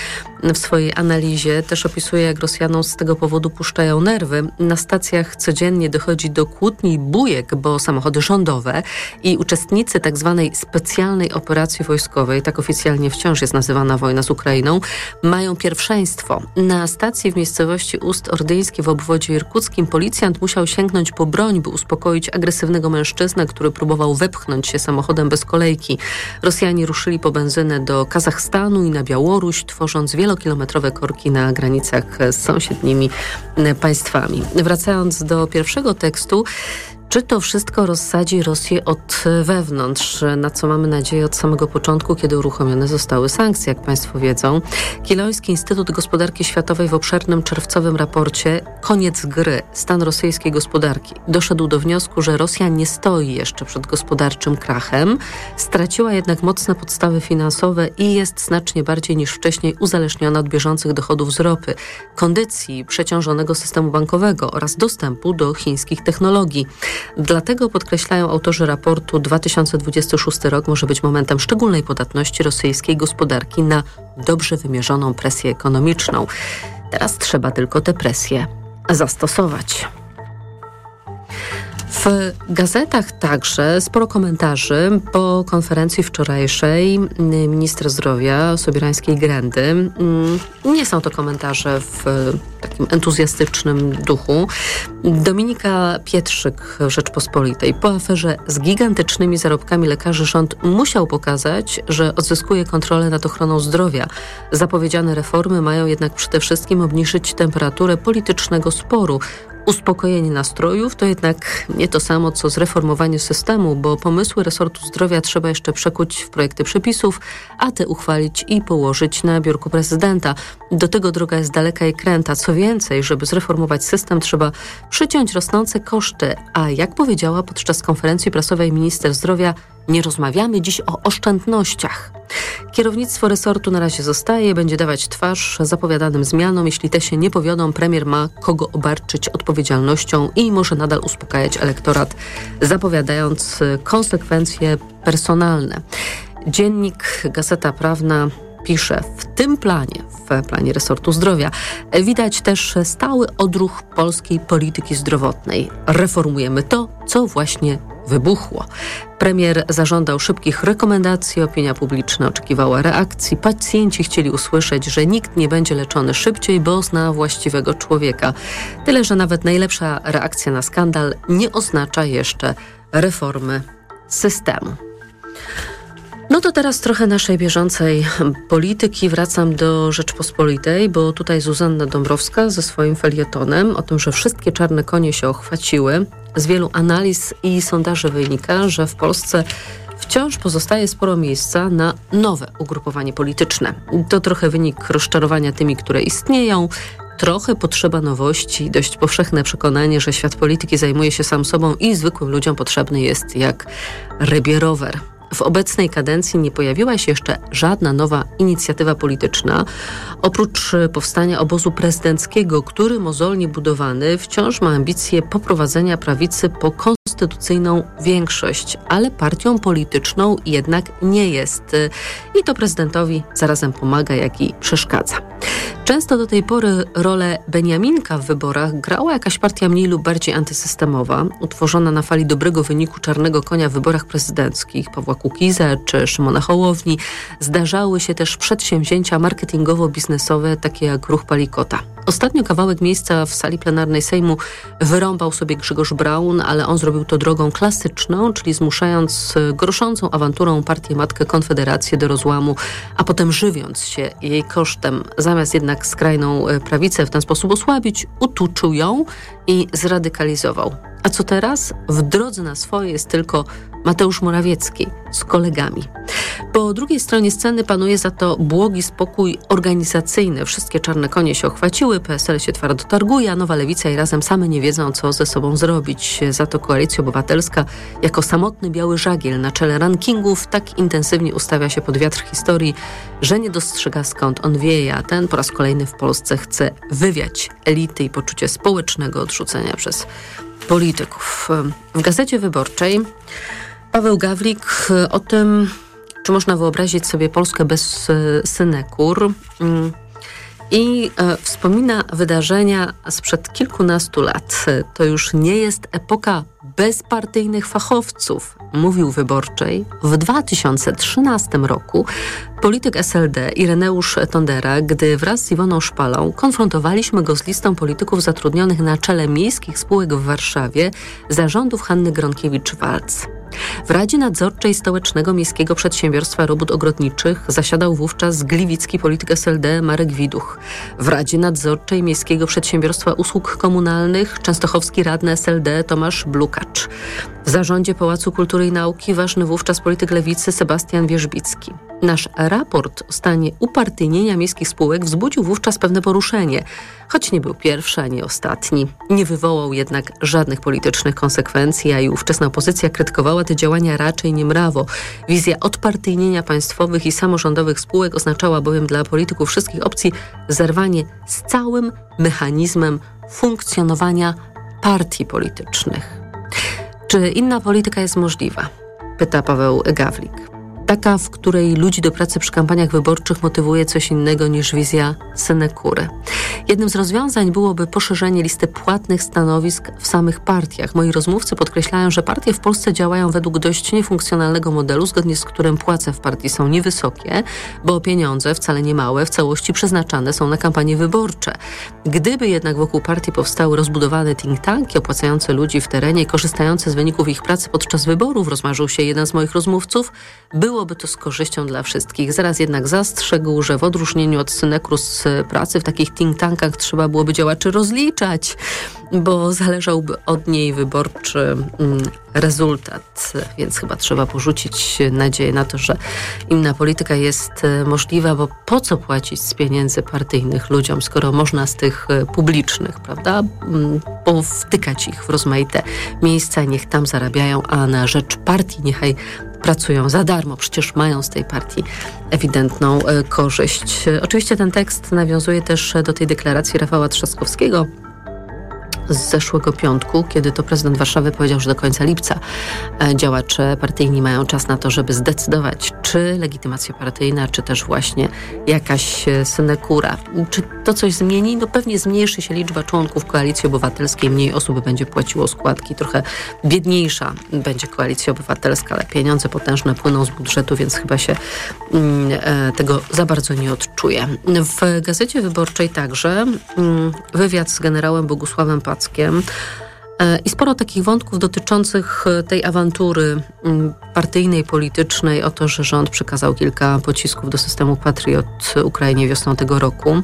w swojej analizie też opisuje, jak Rosjanom z tego powodu puszczają nerwy. Na stacjach codziennie dochodzi do kłótni i bujek, bo samochody rządowe i uczestnicy tak zwanej specjalnej operacji wojskowej, tak oficjalnie wciąż jest nazywana wojna z Ukrainą, mają pierwszeństwo. Na stacji w miejscowości Ust-Ordyńskie w obwodzie irkuckim policjant musiał sięgnąć po broń, by uspokoić agresywnego mężczyznę, który próbował wepchnąć się samochodem bez kolejki. Rosjanie ruszyli po benzynę do Kazachstanu i na Białoruś, tworząc wielokilometrowe korki na granicach z sąsiednimi państwami. Wracając do pierwszego tekstu, czy to wszystko rozsadzi Rosję od wewnątrz, na co mamy nadzieję od samego początku, kiedy uruchomione zostały sankcje, jak Państwo wiedzą. Kielonski Instytut Gospodarki Światowej w obszernym czerwcowym raporcie Koniec gry. Stan rosyjskiej gospodarki doszedł do wniosku, że Rosja nie stoi jeszcze przed gospodarczym krachem, straciła jednak mocne podstawy finansowe i jest znacznie bardziej niż wcześniej uzależniona od bieżących dochodów z ropy, kondycji przeciążonego systemu bankowego oraz dostępu do chińskich technologii. Dlatego, podkreślają autorzy raportu, dwa tysiące dwudziesty szósty rok może być momentem szczególnej podatności rosyjskiej gospodarki na dobrze wymierzoną presję ekonomiczną. Teraz trzeba tylko tę presję zastosować. W gazetach także sporo komentarzy po konferencji wczorajszej ministra zdrowia Sobierańskiej Grendy. Nie są to komentarze w takim entuzjastycznym duchu. Dominika Pietrzyk w Rzeczpospolitej. Po aferze z gigantycznymi zarobkami lekarzy rząd musiał pokazać, że odzyskuje kontrolę nad ochroną zdrowia. Zapowiedziane reformy mają jednak przede wszystkim obniżyć temperaturę politycznego sporu. Uspokojenie nastrojów to jednak nie to samo, co zreformowanie systemu, bo pomysły resortu zdrowia trzeba jeszcze przekuć w projekty przepisów, a te uchwalić i położyć na biurku prezydenta. Do tego droga jest daleka i kręta. Co więcej, żeby zreformować system, trzeba przyciąć rosnące koszty, a jak powiedziała podczas konferencji prasowej minister zdrowia, nie rozmawiamy dziś o oszczędnościach. Kierownictwo resortu na razie zostaje, będzie dawać twarz zapowiadanym zmianom. Jeśli te się nie powiodą, premier ma kogo obarczyć odpowiedzialnością i może nadal uspokajać elektorat, zapowiadając konsekwencje personalne. Dziennik Gazeta Prawna pisze, w tym planie, w planie resortu zdrowia, widać też stały odruch polskiej polityki zdrowotnej. Reformujemy to, co właśnie wybuchło. Premier zażądał szybkich rekomendacji, opinia publiczna oczekiwała reakcji. Pacjenci chcieli usłyszeć, że nikt nie będzie leczony szybciej, bo zna właściwego człowieka. Tyle, że nawet najlepsza reakcja na skandal nie oznacza jeszcze reformy systemu. No to teraz trochę naszej bieżącej polityki. Wracam do Rzeczpospolitej, bo tutaj Zuzanna Dąbrowska ze swoim felietonem o tym, że wszystkie czarne konie się ochwaciły. Z wielu analiz i sondaży wynika, że w Polsce wciąż pozostaje sporo miejsca na nowe ugrupowanie polityczne. To trochę wynik rozczarowania tymi, które istnieją, trochę potrzeba nowości, dość powszechne przekonanie, że świat polityki zajmuje się sam sobą i zwykłym ludziom potrzebny jest jak rybie rower. W obecnej kadencji nie pojawiła się jeszcze żadna nowa inicjatywa polityczna. Oprócz powstania obozu prezydenckiego, który mozolnie budowany wciąż ma ambicje poprowadzenia prawicy po konstytucyjną większość, ale partią polityczną jednak nie jest. I to prezydentowi zarazem pomaga, jak i przeszkadza. Często do tej pory rolę Beniaminka w wyborach grała jakaś partia mniej lub bardziej antysystemowa, utworzona na fali dobrego wyniku czarnego konia w wyborach prezydenckich Pawła Kukiza czy Szymona Hołowni. Zdarzały się też przedsięwzięcia marketingowo-biznesowe, takie jak ruch Palikota. Ostatnio kawałek miejsca w sali plenarnej Sejmu wyrąbał sobie Grzegorz Braun, ale on zrobił to drogą klasyczną, czyli zmuszając groszącą awanturą partię matkę Konfederację do rozłamu, a potem żywiąc się jej kosztem. Zamiast jednak skrajną prawicę w ten sposób osłabić, utuczył ją i zradykalizował. A co teraz? W drodze na swoje jest tylko Mateusz Morawiecki z kolegami. Po drugiej stronie sceny panuje za to błogi spokój organizacyjny. Wszystkie czarne konie się ochwaciły, P S L się twardo targuje, a Nowa Lewica i Razem same nie wiedzą, co ze sobą zrobić. Za to Koalicja Obywatelska jako samotny biały żagiel na czele rankingów tak intensywnie ustawia się pod wiatr historii, że nie dostrzega, skąd on wieje, a ten po raz kolejny w Polsce chce wywiać elity i poczucie społecznego odrzucenia przez polityków. W Gazecie Wyborczej Paweł Gawlik o tym, Czy można wyobrazić sobie Polskę bez synekur? I e, wspomina wydarzenia sprzed kilkunastu lat. To już nie jest epoka bezpartyjnych fachowców, mówił Wyborczej w dwa tysiące trzynastym roku polityk S L D Ireneusz Tondera, gdy wraz z Iwoną Szpalą konfrontowaliśmy go z listą polityków zatrudnionych na czele miejskich spółek w Warszawie zarządów Hanny Gronkiewicz-Waltz. W Radzie Nadzorczej Stołecznego Miejskiego Przedsiębiorstwa Robót Ogrodniczych zasiadał wówczas gliwicki polityk S L D Marek Widuch. W Radzie Nadzorczej Miejskiego Przedsiębiorstwa Usług Komunalnych częstochowski radny S L D Tomasz Blukacz. W zarządzie Pałacu Kultury i Nauki ważny wówczas polityk Lewicy Sebastian Wierzbicki. Nasz raport o stanie upartyjnienia miejskich spółek wzbudził wówczas pewne poruszenie, choć nie był pierwszy ani ostatni. Nie wywołał jednak żadnych politycznych konsekwencji, a i ówczesna opozycja krytykowała te działania raczej niemrawo. Wizja odpartyjnienia państwowych i samorządowych spółek oznaczała bowiem dla polityków wszystkich opcji zerwanie z całym mechanizmem funkcjonowania partii politycznych. Czy inna polityka jest możliwa? Pyta Paweł Gawlik. Taka, w której ludzi do pracy przy kampaniach wyborczych motywuje coś innego niż wizja synekury. Jednym z rozwiązań byłoby poszerzenie listy płatnych stanowisk w samych partiach. Moi rozmówcy podkreślają, że partie w Polsce działają według dość niefunkcjonalnego modelu, zgodnie z którym płace w partii są niewysokie, bo pieniądze, wcale nie małe, w całości przeznaczane są na kampanie wyborcze. Gdyby jednak wokół partii powstały rozbudowane think tanki opłacające ludzi w terenie i korzystające z wyników ich pracy podczas wyborów, rozmarzył się jeden z moich rozmówców, byłoby to z korzyścią dla wszystkich. Zaraz jednak zastrzegł, że w odróżnieniu od synekur z pracy w takich think tankach trzeba byłoby działaczy rozliczać, bo zależałby od niej wyborczy mm, rezultat. Więc chyba trzeba porzucić nadzieję na to, że inna polityka jest możliwa, bo po co płacić z pieniędzy partyjnych ludziom, skoro można z tych publicznych, prawda, powtykać ich w rozmaite miejsca, niech tam zarabiają, a na rzecz partii niechaj pracują za darmo, przecież mają z tej partii ewidentną e, korzyść. Oczywiście ten tekst nawiązuje też do tej deklaracji Rafała Trzaskowskiego z zeszłego piątku, kiedy to prezydent Warszawy powiedział, że do końca lipca działacze partyjni mają czas na to, żeby zdecydować, czy legitymacja partyjna, czy też właśnie jakaś synekura. Czy to coś zmieni? No pewnie zmniejszy się liczba członków Koalicji Obywatelskiej, mniej osób będzie płaciło składki, trochę biedniejsza będzie Koalicja Obywatelska, ale pieniądze potężne płyną z budżetu, więc chyba się mm, tego za bardzo nie odczuje. W Gazecie Wyborczej także mm, wywiad z generałem Bogusławem Packiem i sporo takich wątków dotyczących tej awantury partyjnej, politycznej o to, że rząd przekazał kilka pocisków do systemu Patriot Ukrainie wiosną tego roku.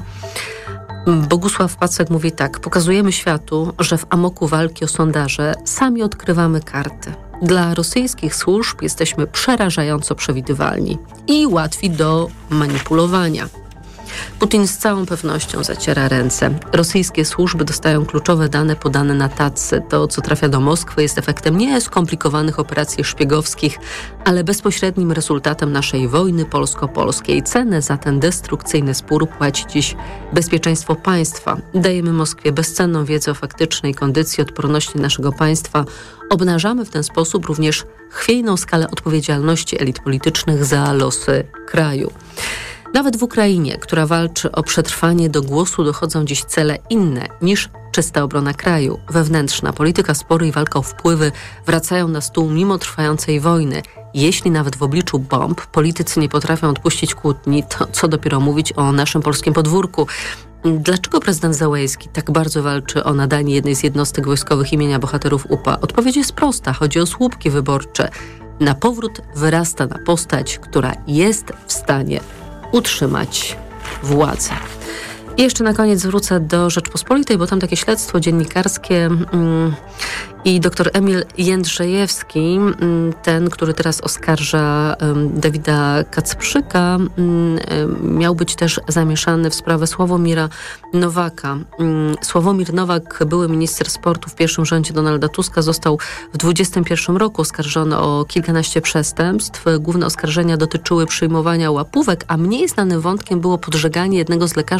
Bogusław Pacek mówi tak: pokazujemy światu, że w amoku walki o sondaże sami odkrywamy karty. Dla rosyjskich służb jesteśmy przerażająco przewidywalni i łatwi do manipulowania. Putin z całą pewnością zaciera ręce. Rosyjskie służby dostają kluczowe dane podane na tacy. To, co trafia do Moskwy, jest efektem nie skomplikowanych operacji szpiegowskich, ale bezpośrednim rezultatem naszej wojny polsko-polskiej. Cenę za ten destrukcyjny spór płaci dziś bezpieczeństwo państwa. Dajemy Moskwie bezcenną wiedzę o faktycznej kondycji odporności naszego państwa. Obnażamy w ten sposób również chwiejną skalę odpowiedzialności elit politycznych za losy kraju. Nawet w Ukrainie, która walczy o przetrwanie, do głosu dochodzą dziś cele inne niż czysta obrona kraju. Wewnętrzna polityka, spory i walka o wpływy wracają na stół mimo trwającej wojny. Jeśli nawet w obliczu bomb politycy nie potrafią odpuścić kłótni, to co dopiero mówić o naszym polskim podwórku. Dlaczego prezydent Załęski tak bardzo walczy o nadanie jednej z jednostek wojskowych imienia bohaterów U P A? Odpowiedź jest prosta. Chodzi o słupki wyborcze. Na powrót wyrasta na postać, która jest w stanie utrzymać władzę. I jeszcze na koniec wrócę do Rzeczpospolitej, bo tam takie śledztwo dziennikarskie mm, i dr Emil Jędrzejewski, mm, ten, który teraz oskarża mm, Dawida Kacprzyka, mm, miał być też zamieszany w sprawę Sławomira Nowaka. Mm, Sławomir Nowak, były minister sportu w pierwszym rządzie Donalda Tuska, został w dwudziestym pierwszym roku oskarżony o kilkanaście przestępstw. Główne oskarżenia dotyczyły przyjmowania łapówek, a mniej znanym wątkiem było podżeganie jednego z lekarzy do sfałszowania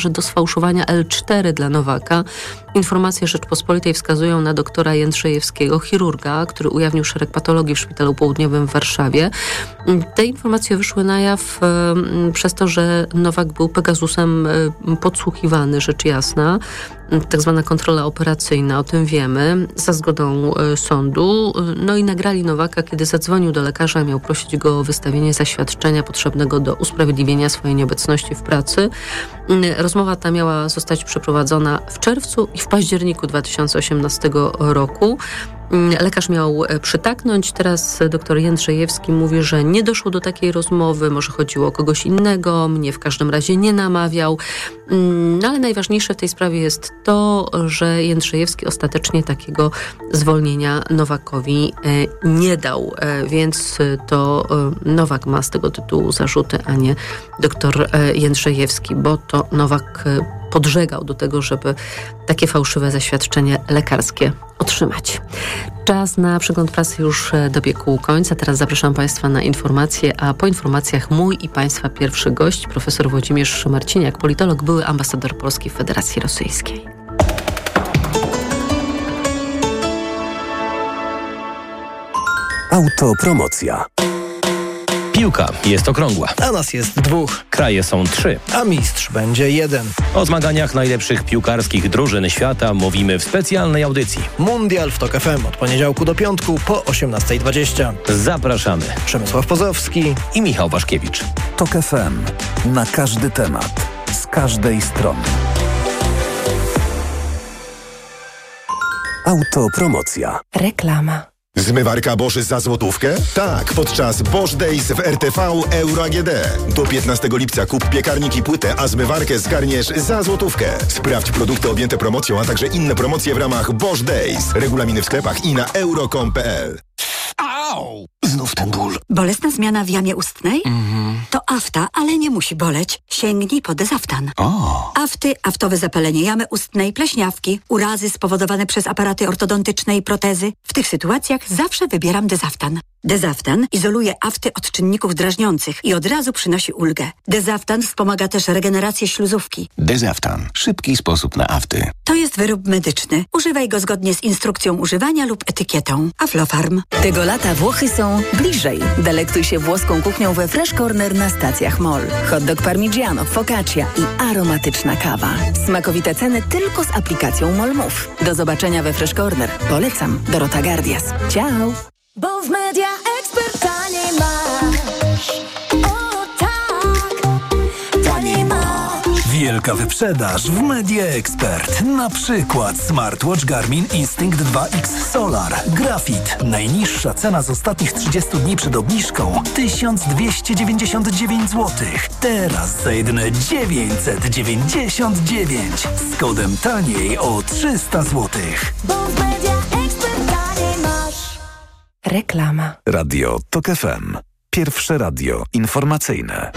sfałszowania L cztery dla Nowaka. Informacje Rzeczpospolitej wskazują na doktora Jędrzejewskiego, chirurga, który ujawnił szereg patologii w Szpitalu Południowym w Warszawie. Te informacje wyszły na jaw e, przez to, że Nowak był Pegasusem e, podsłuchiwany, rzecz jasna. Tak zwana kontrola operacyjna, o tym wiemy, za zgodą e, sądu. No i nagrali Nowaka, kiedy zadzwonił do lekarza, miał prosić go o wystawienie zaświadczenia potrzebnego do usprawiedliwienia swojej nieobecności w pracy. Rozmowa ta miała zostać przeprowadzona w czerwcu i w październiku dwa tysiące osiemnastego roku. Lekarz miał przytaknąć. Teraz dr Jędrzejewski mówi, że nie doszło do takiej rozmowy, może chodziło o kogoś innego, mnie w każdym razie nie namawiał. No ale najważniejsze w tej sprawie jest to, że Jędrzejewski ostatecznie takiego zwolnienia Nowakowi nie dał, więc to Nowak ma z tego tytułu zarzuty, a nie dr Jędrzejewski, bo to Nowak podżegał do tego, żeby takie fałszywe zaświadczenie lekarskie otrzymać. Czas na przegląd prasy już dobiegł końca. Teraz zapraszam Państwa na informacje, a po informacjach mój i Państwa pierwszy gość, profesor Włodzimierz Marciniak, politolog, były ambasador Polski w Federacji Rosyjskiej. Autopromocja. Piłka jest okrągła. A nas jest dwóch. Kraje są trzy. A mistrz będzie jeden. O zmaganiach najlepszych piłkarskich drużyn świata mówimy w specjalnej audycji. Mundial w Tok F M od poniedziałku do piątku po osiemnasta dwadzieścia. Zapraszamy. Przemysław Pozowski i Michał Waszkiewicz. Tok F M. Na każdy temat. Z każdej strony. Autopromocja. Reklama. Zmywarka Bosch za złotówkę? Tak, podczas Bosch Days w R T V Euro A G D. Do piętnastego lipca kup piekarnik i płytę, a zmywarkę zgarniesz za złotówkę. Sprawdź produkty objęte promocją, a także inne promocje w ramach Bosch Days. Regulaminy w sklepach i na euro kropka com kropka p l. Au! Znów ten ból. Bolesna zmiana w jamie ustnej? Mhm. To afta, ale nie musi boleć. Sięgnij po Dezaftan. O. Afty, aftowe zapalenie jamy ustnej, pleśniawki, urazy spowodowane przez aparaty ortodontyczne i protezy. W tych sytuacjach zawsze wybieram Dezaftan. Dezaftan izoluje afty od czynników drażniących i od razu przynosi ulgę. Dezaftan wspomaga też regenerację śluzówki. Dezaftan. Szybki sposób na afty. To jest wyrób medyczny. Używaj go zgodnie z instrukcją używania lub etykietą. Aflofarm. Tego lata Włochy są bliżej. Delektuj się włoską kuchnią we Fresh Corner na stacjach Mall. Hot dog parmigiano, focaccia i aromatyczna kawa. Smakowite ceny tylko z aplikacją Mall Move. Do zobaczenia we Fresh Corner. Polecam. Dorota Gardias. Ciao! Bo w Media Expert taniej masz. O tak, taniej masz. Wielka wyprzedaż w Media Expert. Na przykład smartwatch Garmin Instinct dwa X Solar. Grafit. Najniższa cena z ostatnich trzydziestu dni przed obniżką tysiąc dwieście dziewięćdziesiąt dziewięć złotych. Teraz za jedyne dziewięćset dziewięćdziesiąt dziewięć. Z kodem taniej o trzysta złotych. Bo w Media Expert taniej masz. Reklama. Radio Tok F M. Pierwsze radio informacyjne.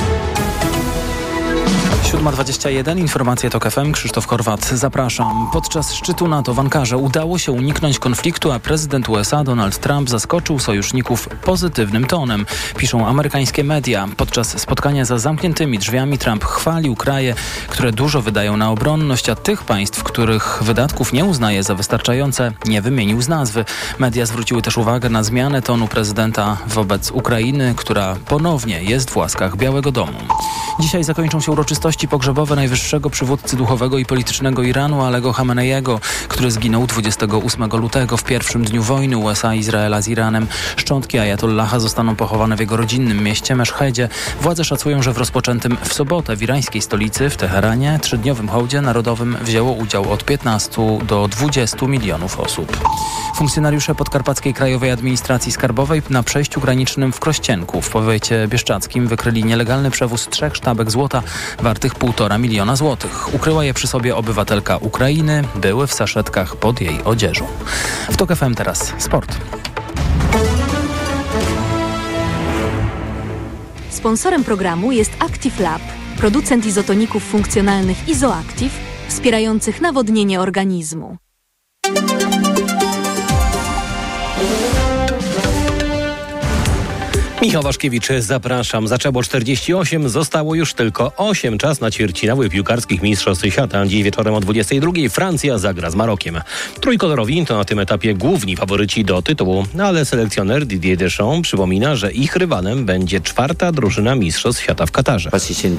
siódma dwadzieścia jeden, informacje Tok F M, Krzysztof Horwat, zapraszam. Podczas szczytu NATO w Ankarze udało się uniknąć konfliktu, a prezydent U S A Donald Trump zaskoczył sojuszników pozytywnym tonem. Piszą amerykańskie media. Podczas spotkania za zamkniętymi drzwiami Trump chwalił kraje, które dużo wydają na obronność, a tych państw, których wydatków nie uznaje za wystarczające, nie wymienił z nazwy. Media zwróciły też uwagę na zmianę tonu prezydenta wobec Ukrainy, która ponownie jest w łaskach Białego Domu. Dzisiaj zakończą się uroczystości pogrzebowe najwyższego przywódcy duchowego i politycznego Iranu Alego Chameneiego, który zginął dwudziestego ósmego lutego w pierwszym dniu wojny U S A i Izraela z Iranem. Szczątki Ajatollaha zostaną pochowane w jego rodzinnym mieście Meszhedzie. Władze szacują, że w rozpoczętym w sobotę w irańskiej stolicy, w Teheranie, trzydniowym hołdzie narodowym wzięło udział od piętnastu do dwudziestu milionów osób. Funkcjonariusze Podkarpackiej Krajowej Administracji Skarbowej na przejściu granicznym w Krościenku w powiecie bieszczackim wykryli nielegalny przewóz trzech sztabek złota wartych półtora miliona złotych. Ukryła je przy sobie obywatelka Ukrainy, były w saszetkach pod jej odzieżą. W Tok F M teraz sport. Sponsorem programu jest Active Lab, producent izotoników funkcjonalnych Izoactive, wspierających nawodnienie organizmu. Michał Waszkiewicz, zapraszam. Zaczęło czterdzieści osiem, zostało już tylko osiem. Czas na ćwierćfinały piłkarskich mistrzostw świata. Dziś wieczorem o dwudziestej drugiej Francja zagra z Marokiem. Trójkolorowi to na tym etapie główni faworyci do tytułu, ale selekcjoner Didier Deschamps przypomina, że ich rywalem będzie czwarta drużyna mistrzostw świata w Katarze.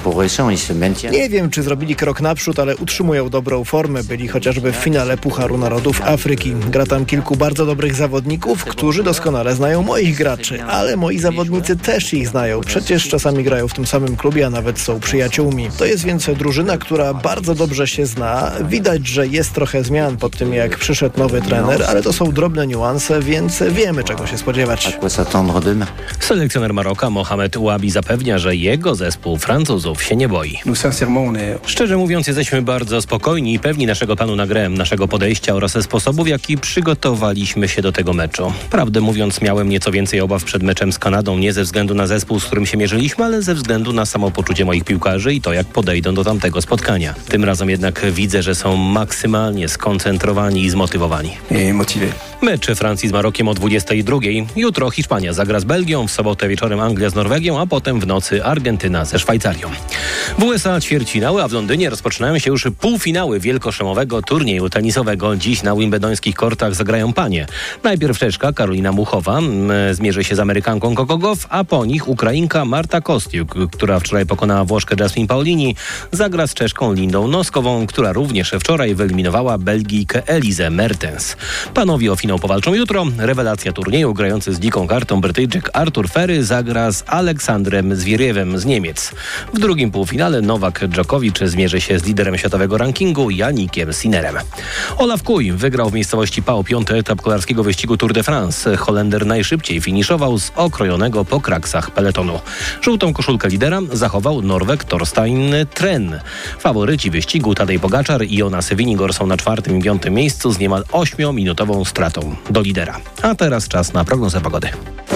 Nie wiem, czy zrobili krok naprzód, ale utrzymują dobrą formę. Byli chociażby w finale Pucharu Narodów Afryki. Gra tam kilku bardzo dobrych zawodników, którzy doskonale znają moich graczy, ale moi zawodnicy też ich znają. Przecież czasami grają w tym samym klubie, a nawet są przyjaciółmi. To jest więc drużyna, która bardzo dobrze się zna. Widać, że jest trochę zmian po tym, jak przyszedł nowy trener, ale to są drobne niuanse, więc wiemy, czego się spodziewać. Selekcjoner Maroka Mohamed Ouabi zapewnia, że jego zespół Francuzów się nie boi. Szczerze mówiąc, jesteśmy bardzo spokojni i pewni naszego planu na grę, naszego podejścia oraz sposobu, w jaki przygotowaliśmy się do tego meczu. Prawdę mówiąc, miałem nieco więcej obaw przed meczem z Kanadą, nie ze względu na zespół, z którym się mierzyliśmy, ale ze względu na samopoczucie moich piłkarzy i to, jak podejdą do tamtego spotkania. Tym razem jednak widzę, że są maksymalnie skoncentrowani i zmotywowani. Mecz Francji z Marokiem o dwudziestej drugiej. Jutro Hiszpania zagra z Belgią, w sobotę wieczorem Anglia z Norwegią, a potem w nocy Argentyna ze Szwajcarią. W U S A ćwierćfinały, a w Londynie rozpoczynają się już półfinały wielkoszlemowego turnieju tenisowego. Dziś na wimbledońskich kortach zagrają panie. Najpierw Czeszka Karolina Muchowa m, zmierzy się z Amerykanką Coco Gauff, a po nich Ukrainka Marta Kostiuk, która wczoraj pokonała Włoszkę Jasmine Paolini, zagra z Czeszką Lindą Noskową, która również wczoraj wyeliminowała Belgijkę Elizę Mertens. Panowie o finał powalczą jutro. Rewelacja turnieju, grający z dziką kartą Brytyjczyk Artur Ferry zagra z Aleksandrem Zwieriewem z Niemiec. W drugim półfinale Nowak Dżokowicz zmierzy się z liderem światowego rankingu Janikiem Sinnerem. Olaf Kuj wygrał w miejscowości Pau piąty etap kolarskiego wyścigu Tour de France. Holender najszybciej finiszował z okrojonego po kraksach peletonu. Żółtą koszulkę lidera zachował Norweg Thorstein Tren. Faworyci wyścigu Tadej Pogaczar i Jonas Vingegaard są na czwartym i piątym miejscu z niemal ośmiominutową stratą do lidera. A teraz czas na prognozę pogody.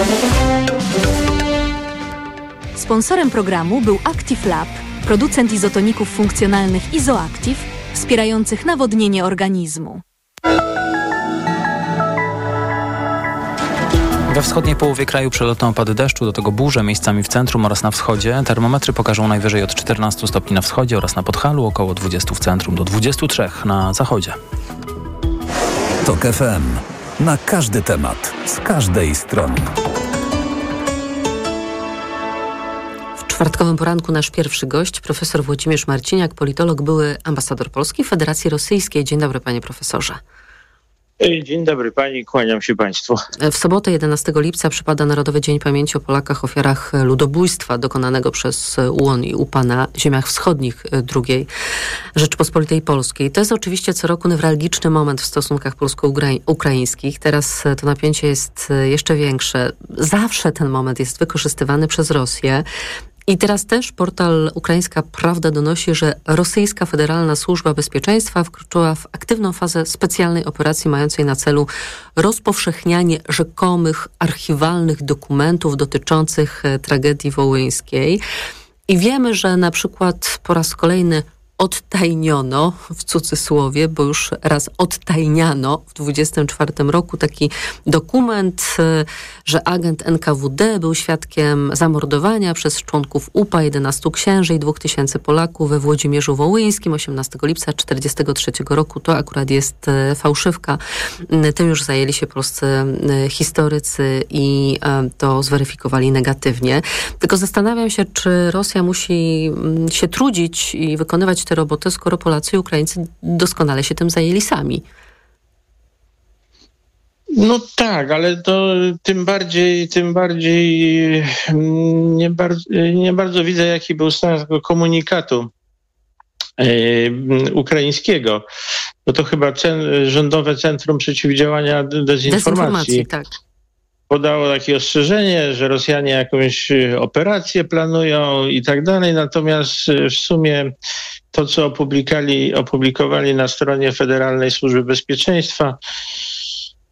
Sponsorem programu był Active Lab, producent izotoników funkcjonalnych Izoactive, wspierających nawodnienie organizmu. We wschodniej połowie kraju przelotne opady deszczu, do tego burze miejscami w centrum oraz na wschodzie. Termometry pokażą najwyżej od czternastu stopni na wschodzie oraz na Podhalu, około dwudziestu w centrum do dwudziestu trzech na zachodzie. Tok F M. Na każdy temat, z każdej strony. W czwartkowym poranku nasz pierwszy gość, profesor Włodzimierz Marciniak, politolog, były ambasador Polski w Federacji Rosyjskiej. Dzień dobry, panie profesorze. Dzień dobry pani, kłaniam się państwu. W sobotę jedenastego lipca przypada Narodowy Dzień Pamięci o Polakach, ofiarach ludobójstwa dokonanego przez U O N i U P A na ziemiach wschodnich drugiej Rzeczypospolitej Polskiej. To jest oczywiście co roku newralgiczny moment w stosunkach polsko-ukraińskich. Teraz to napięcie jest jeszcze większe. Zawsze ten moment jest wykorzystywany przez Rosję. I teraz też portal Ukraińska Prawda donosi, że rosyjska Federalna Służba Bezpieczeństwa wkroczyła w aktywną fazę specjalnej operacji mającej na celu rozpowszechnianie rzekomych archiwalnych dokumentów dotyczących tragedii wołyńskiej. I wiemy, że na przykład po raz kolejny odtajniono, w cudzysłowie, bo już raz odtajniano w dwudziestym czwartym roku taki dokument, że agent N K W D był świadkiem zamordowania przez członków U P A jedenastu księży i dwóch tysięcy Polaków we Włodzimierzu Wołyńskim osiemnastego lipca tysiąc dziewięćset czterdziestego trzeciego roku. To akurat jest fałszywka. Tym już zajęli się polscy historycy i to zweryfikowali negatywnie. Tylko zastanawiam się, czy Rosja musi się trudzić i wykonywać tę robotę, skoro Polacy i Ukraińcy doskonale się tym zajęli sami. No tak, ale to tym bardziej, tym bardziej nie bardzo, nie bardzo widzę, jaki był sens tego komunikatu e, ukraińskiego. Bo to chyba cen, Rządowe Centrum Przeciwdziałania Dezinformacji, Dezinformacji tak. podało takie ostrzeżenie, że Rosjanie jakąś operację planują i tak dalej. Natomiast w sumie to, co opublikowali, opublikowali na stronie Federalnej Służby Bezpieczeństwa,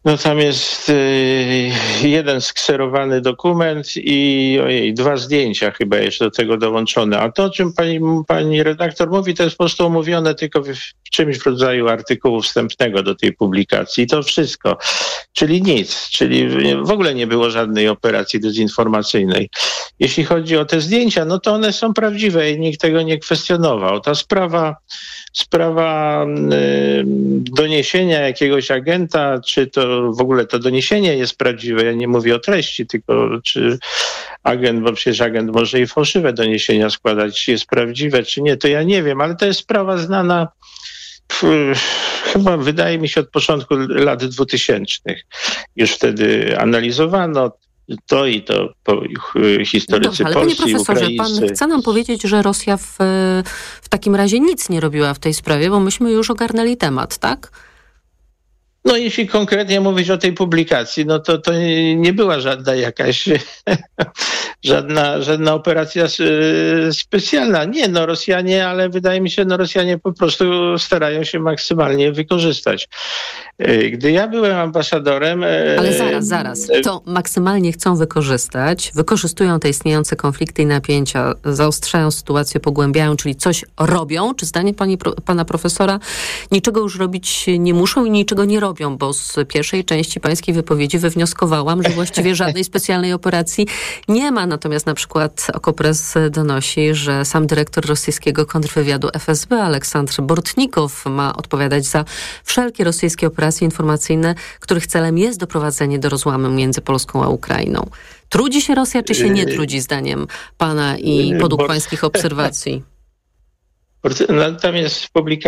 No tam jest y, jeden skserowany dokument i ojej, dwa zdjęcia chyba jeszcze do tego dołączone. A to, o czym pani, pani redaktor mówi, to jest po prostu omówione tylko w, w czymś w rodzaju artykułu wstępnego do tej publikacji. I to wszystko. Czyli nic. Czyli w ogóle nie było żadnej operacji dezinformacyjnej. Jeśli chodzi o te zdjęcia, no to one są prawdziwe i nikt tego nie kwestionował. Ta sprawa, sprawa y, doniesienia jakiegoś agenta, czy to w ogóle to doniesienie jest prawdziwe, ja nie mówię o treści, tylko czy agent, bo przecież agent może i fałszywe doniesienia składać, jest prawdziwe, czy nie, to ja nie wiem, ale to jest sprawa znana chyba, wydaje mi się, od początku lat dwutysięcznych. Już wtedy analizowano to i to po, historycy Dobrze, ale polscy, panie profesorze, Ukraińcy. pan chce nam powiedzieć, że Rosja w, w takim razie nic nie robiła w tej sprawie, bo myśmy już ogarnęli temat, tak? No jeśli konkretnie mówić o tej publikacji, no to to nie była żadna jakaś żadna, żadna operacja specjalna. Nie, no Rosjanie, ale wydaje mi się, no Rosjanie po prostu starają się maksymalnie wykorzystać. Gdy ja byłem ambasadorem... Ale zaraz, zaraz. To maksymalnie chcą wykorzystać, wykorzystują te istniejące konflikty i napięcia, zaostrzają sytuację, pogłębiają, czyli coś robią, czy zdanie pani, pana profesora niczego już robić nie muszą i niczego nie robią? Bo z pierwszej części pańskiej wypowiedzi wywnioskowałam, że właściwie żadnej specjalnej operacji nie ma. Natomiast na przykład Okopres donosi, że sam dyrektor rosyjskiego kontrwywiadu F S B Aleksandr Bortnikow ma odpowiadać za wszelkie rosyjskie operacje informacyjne, których celem jest doprowadzenie do rozłamu między Polską a Ukrainą. Trudzi się Rosja, czy się nie trudzi, zdaniem pana i podług pańskich obserwacji? Tam jest publikacja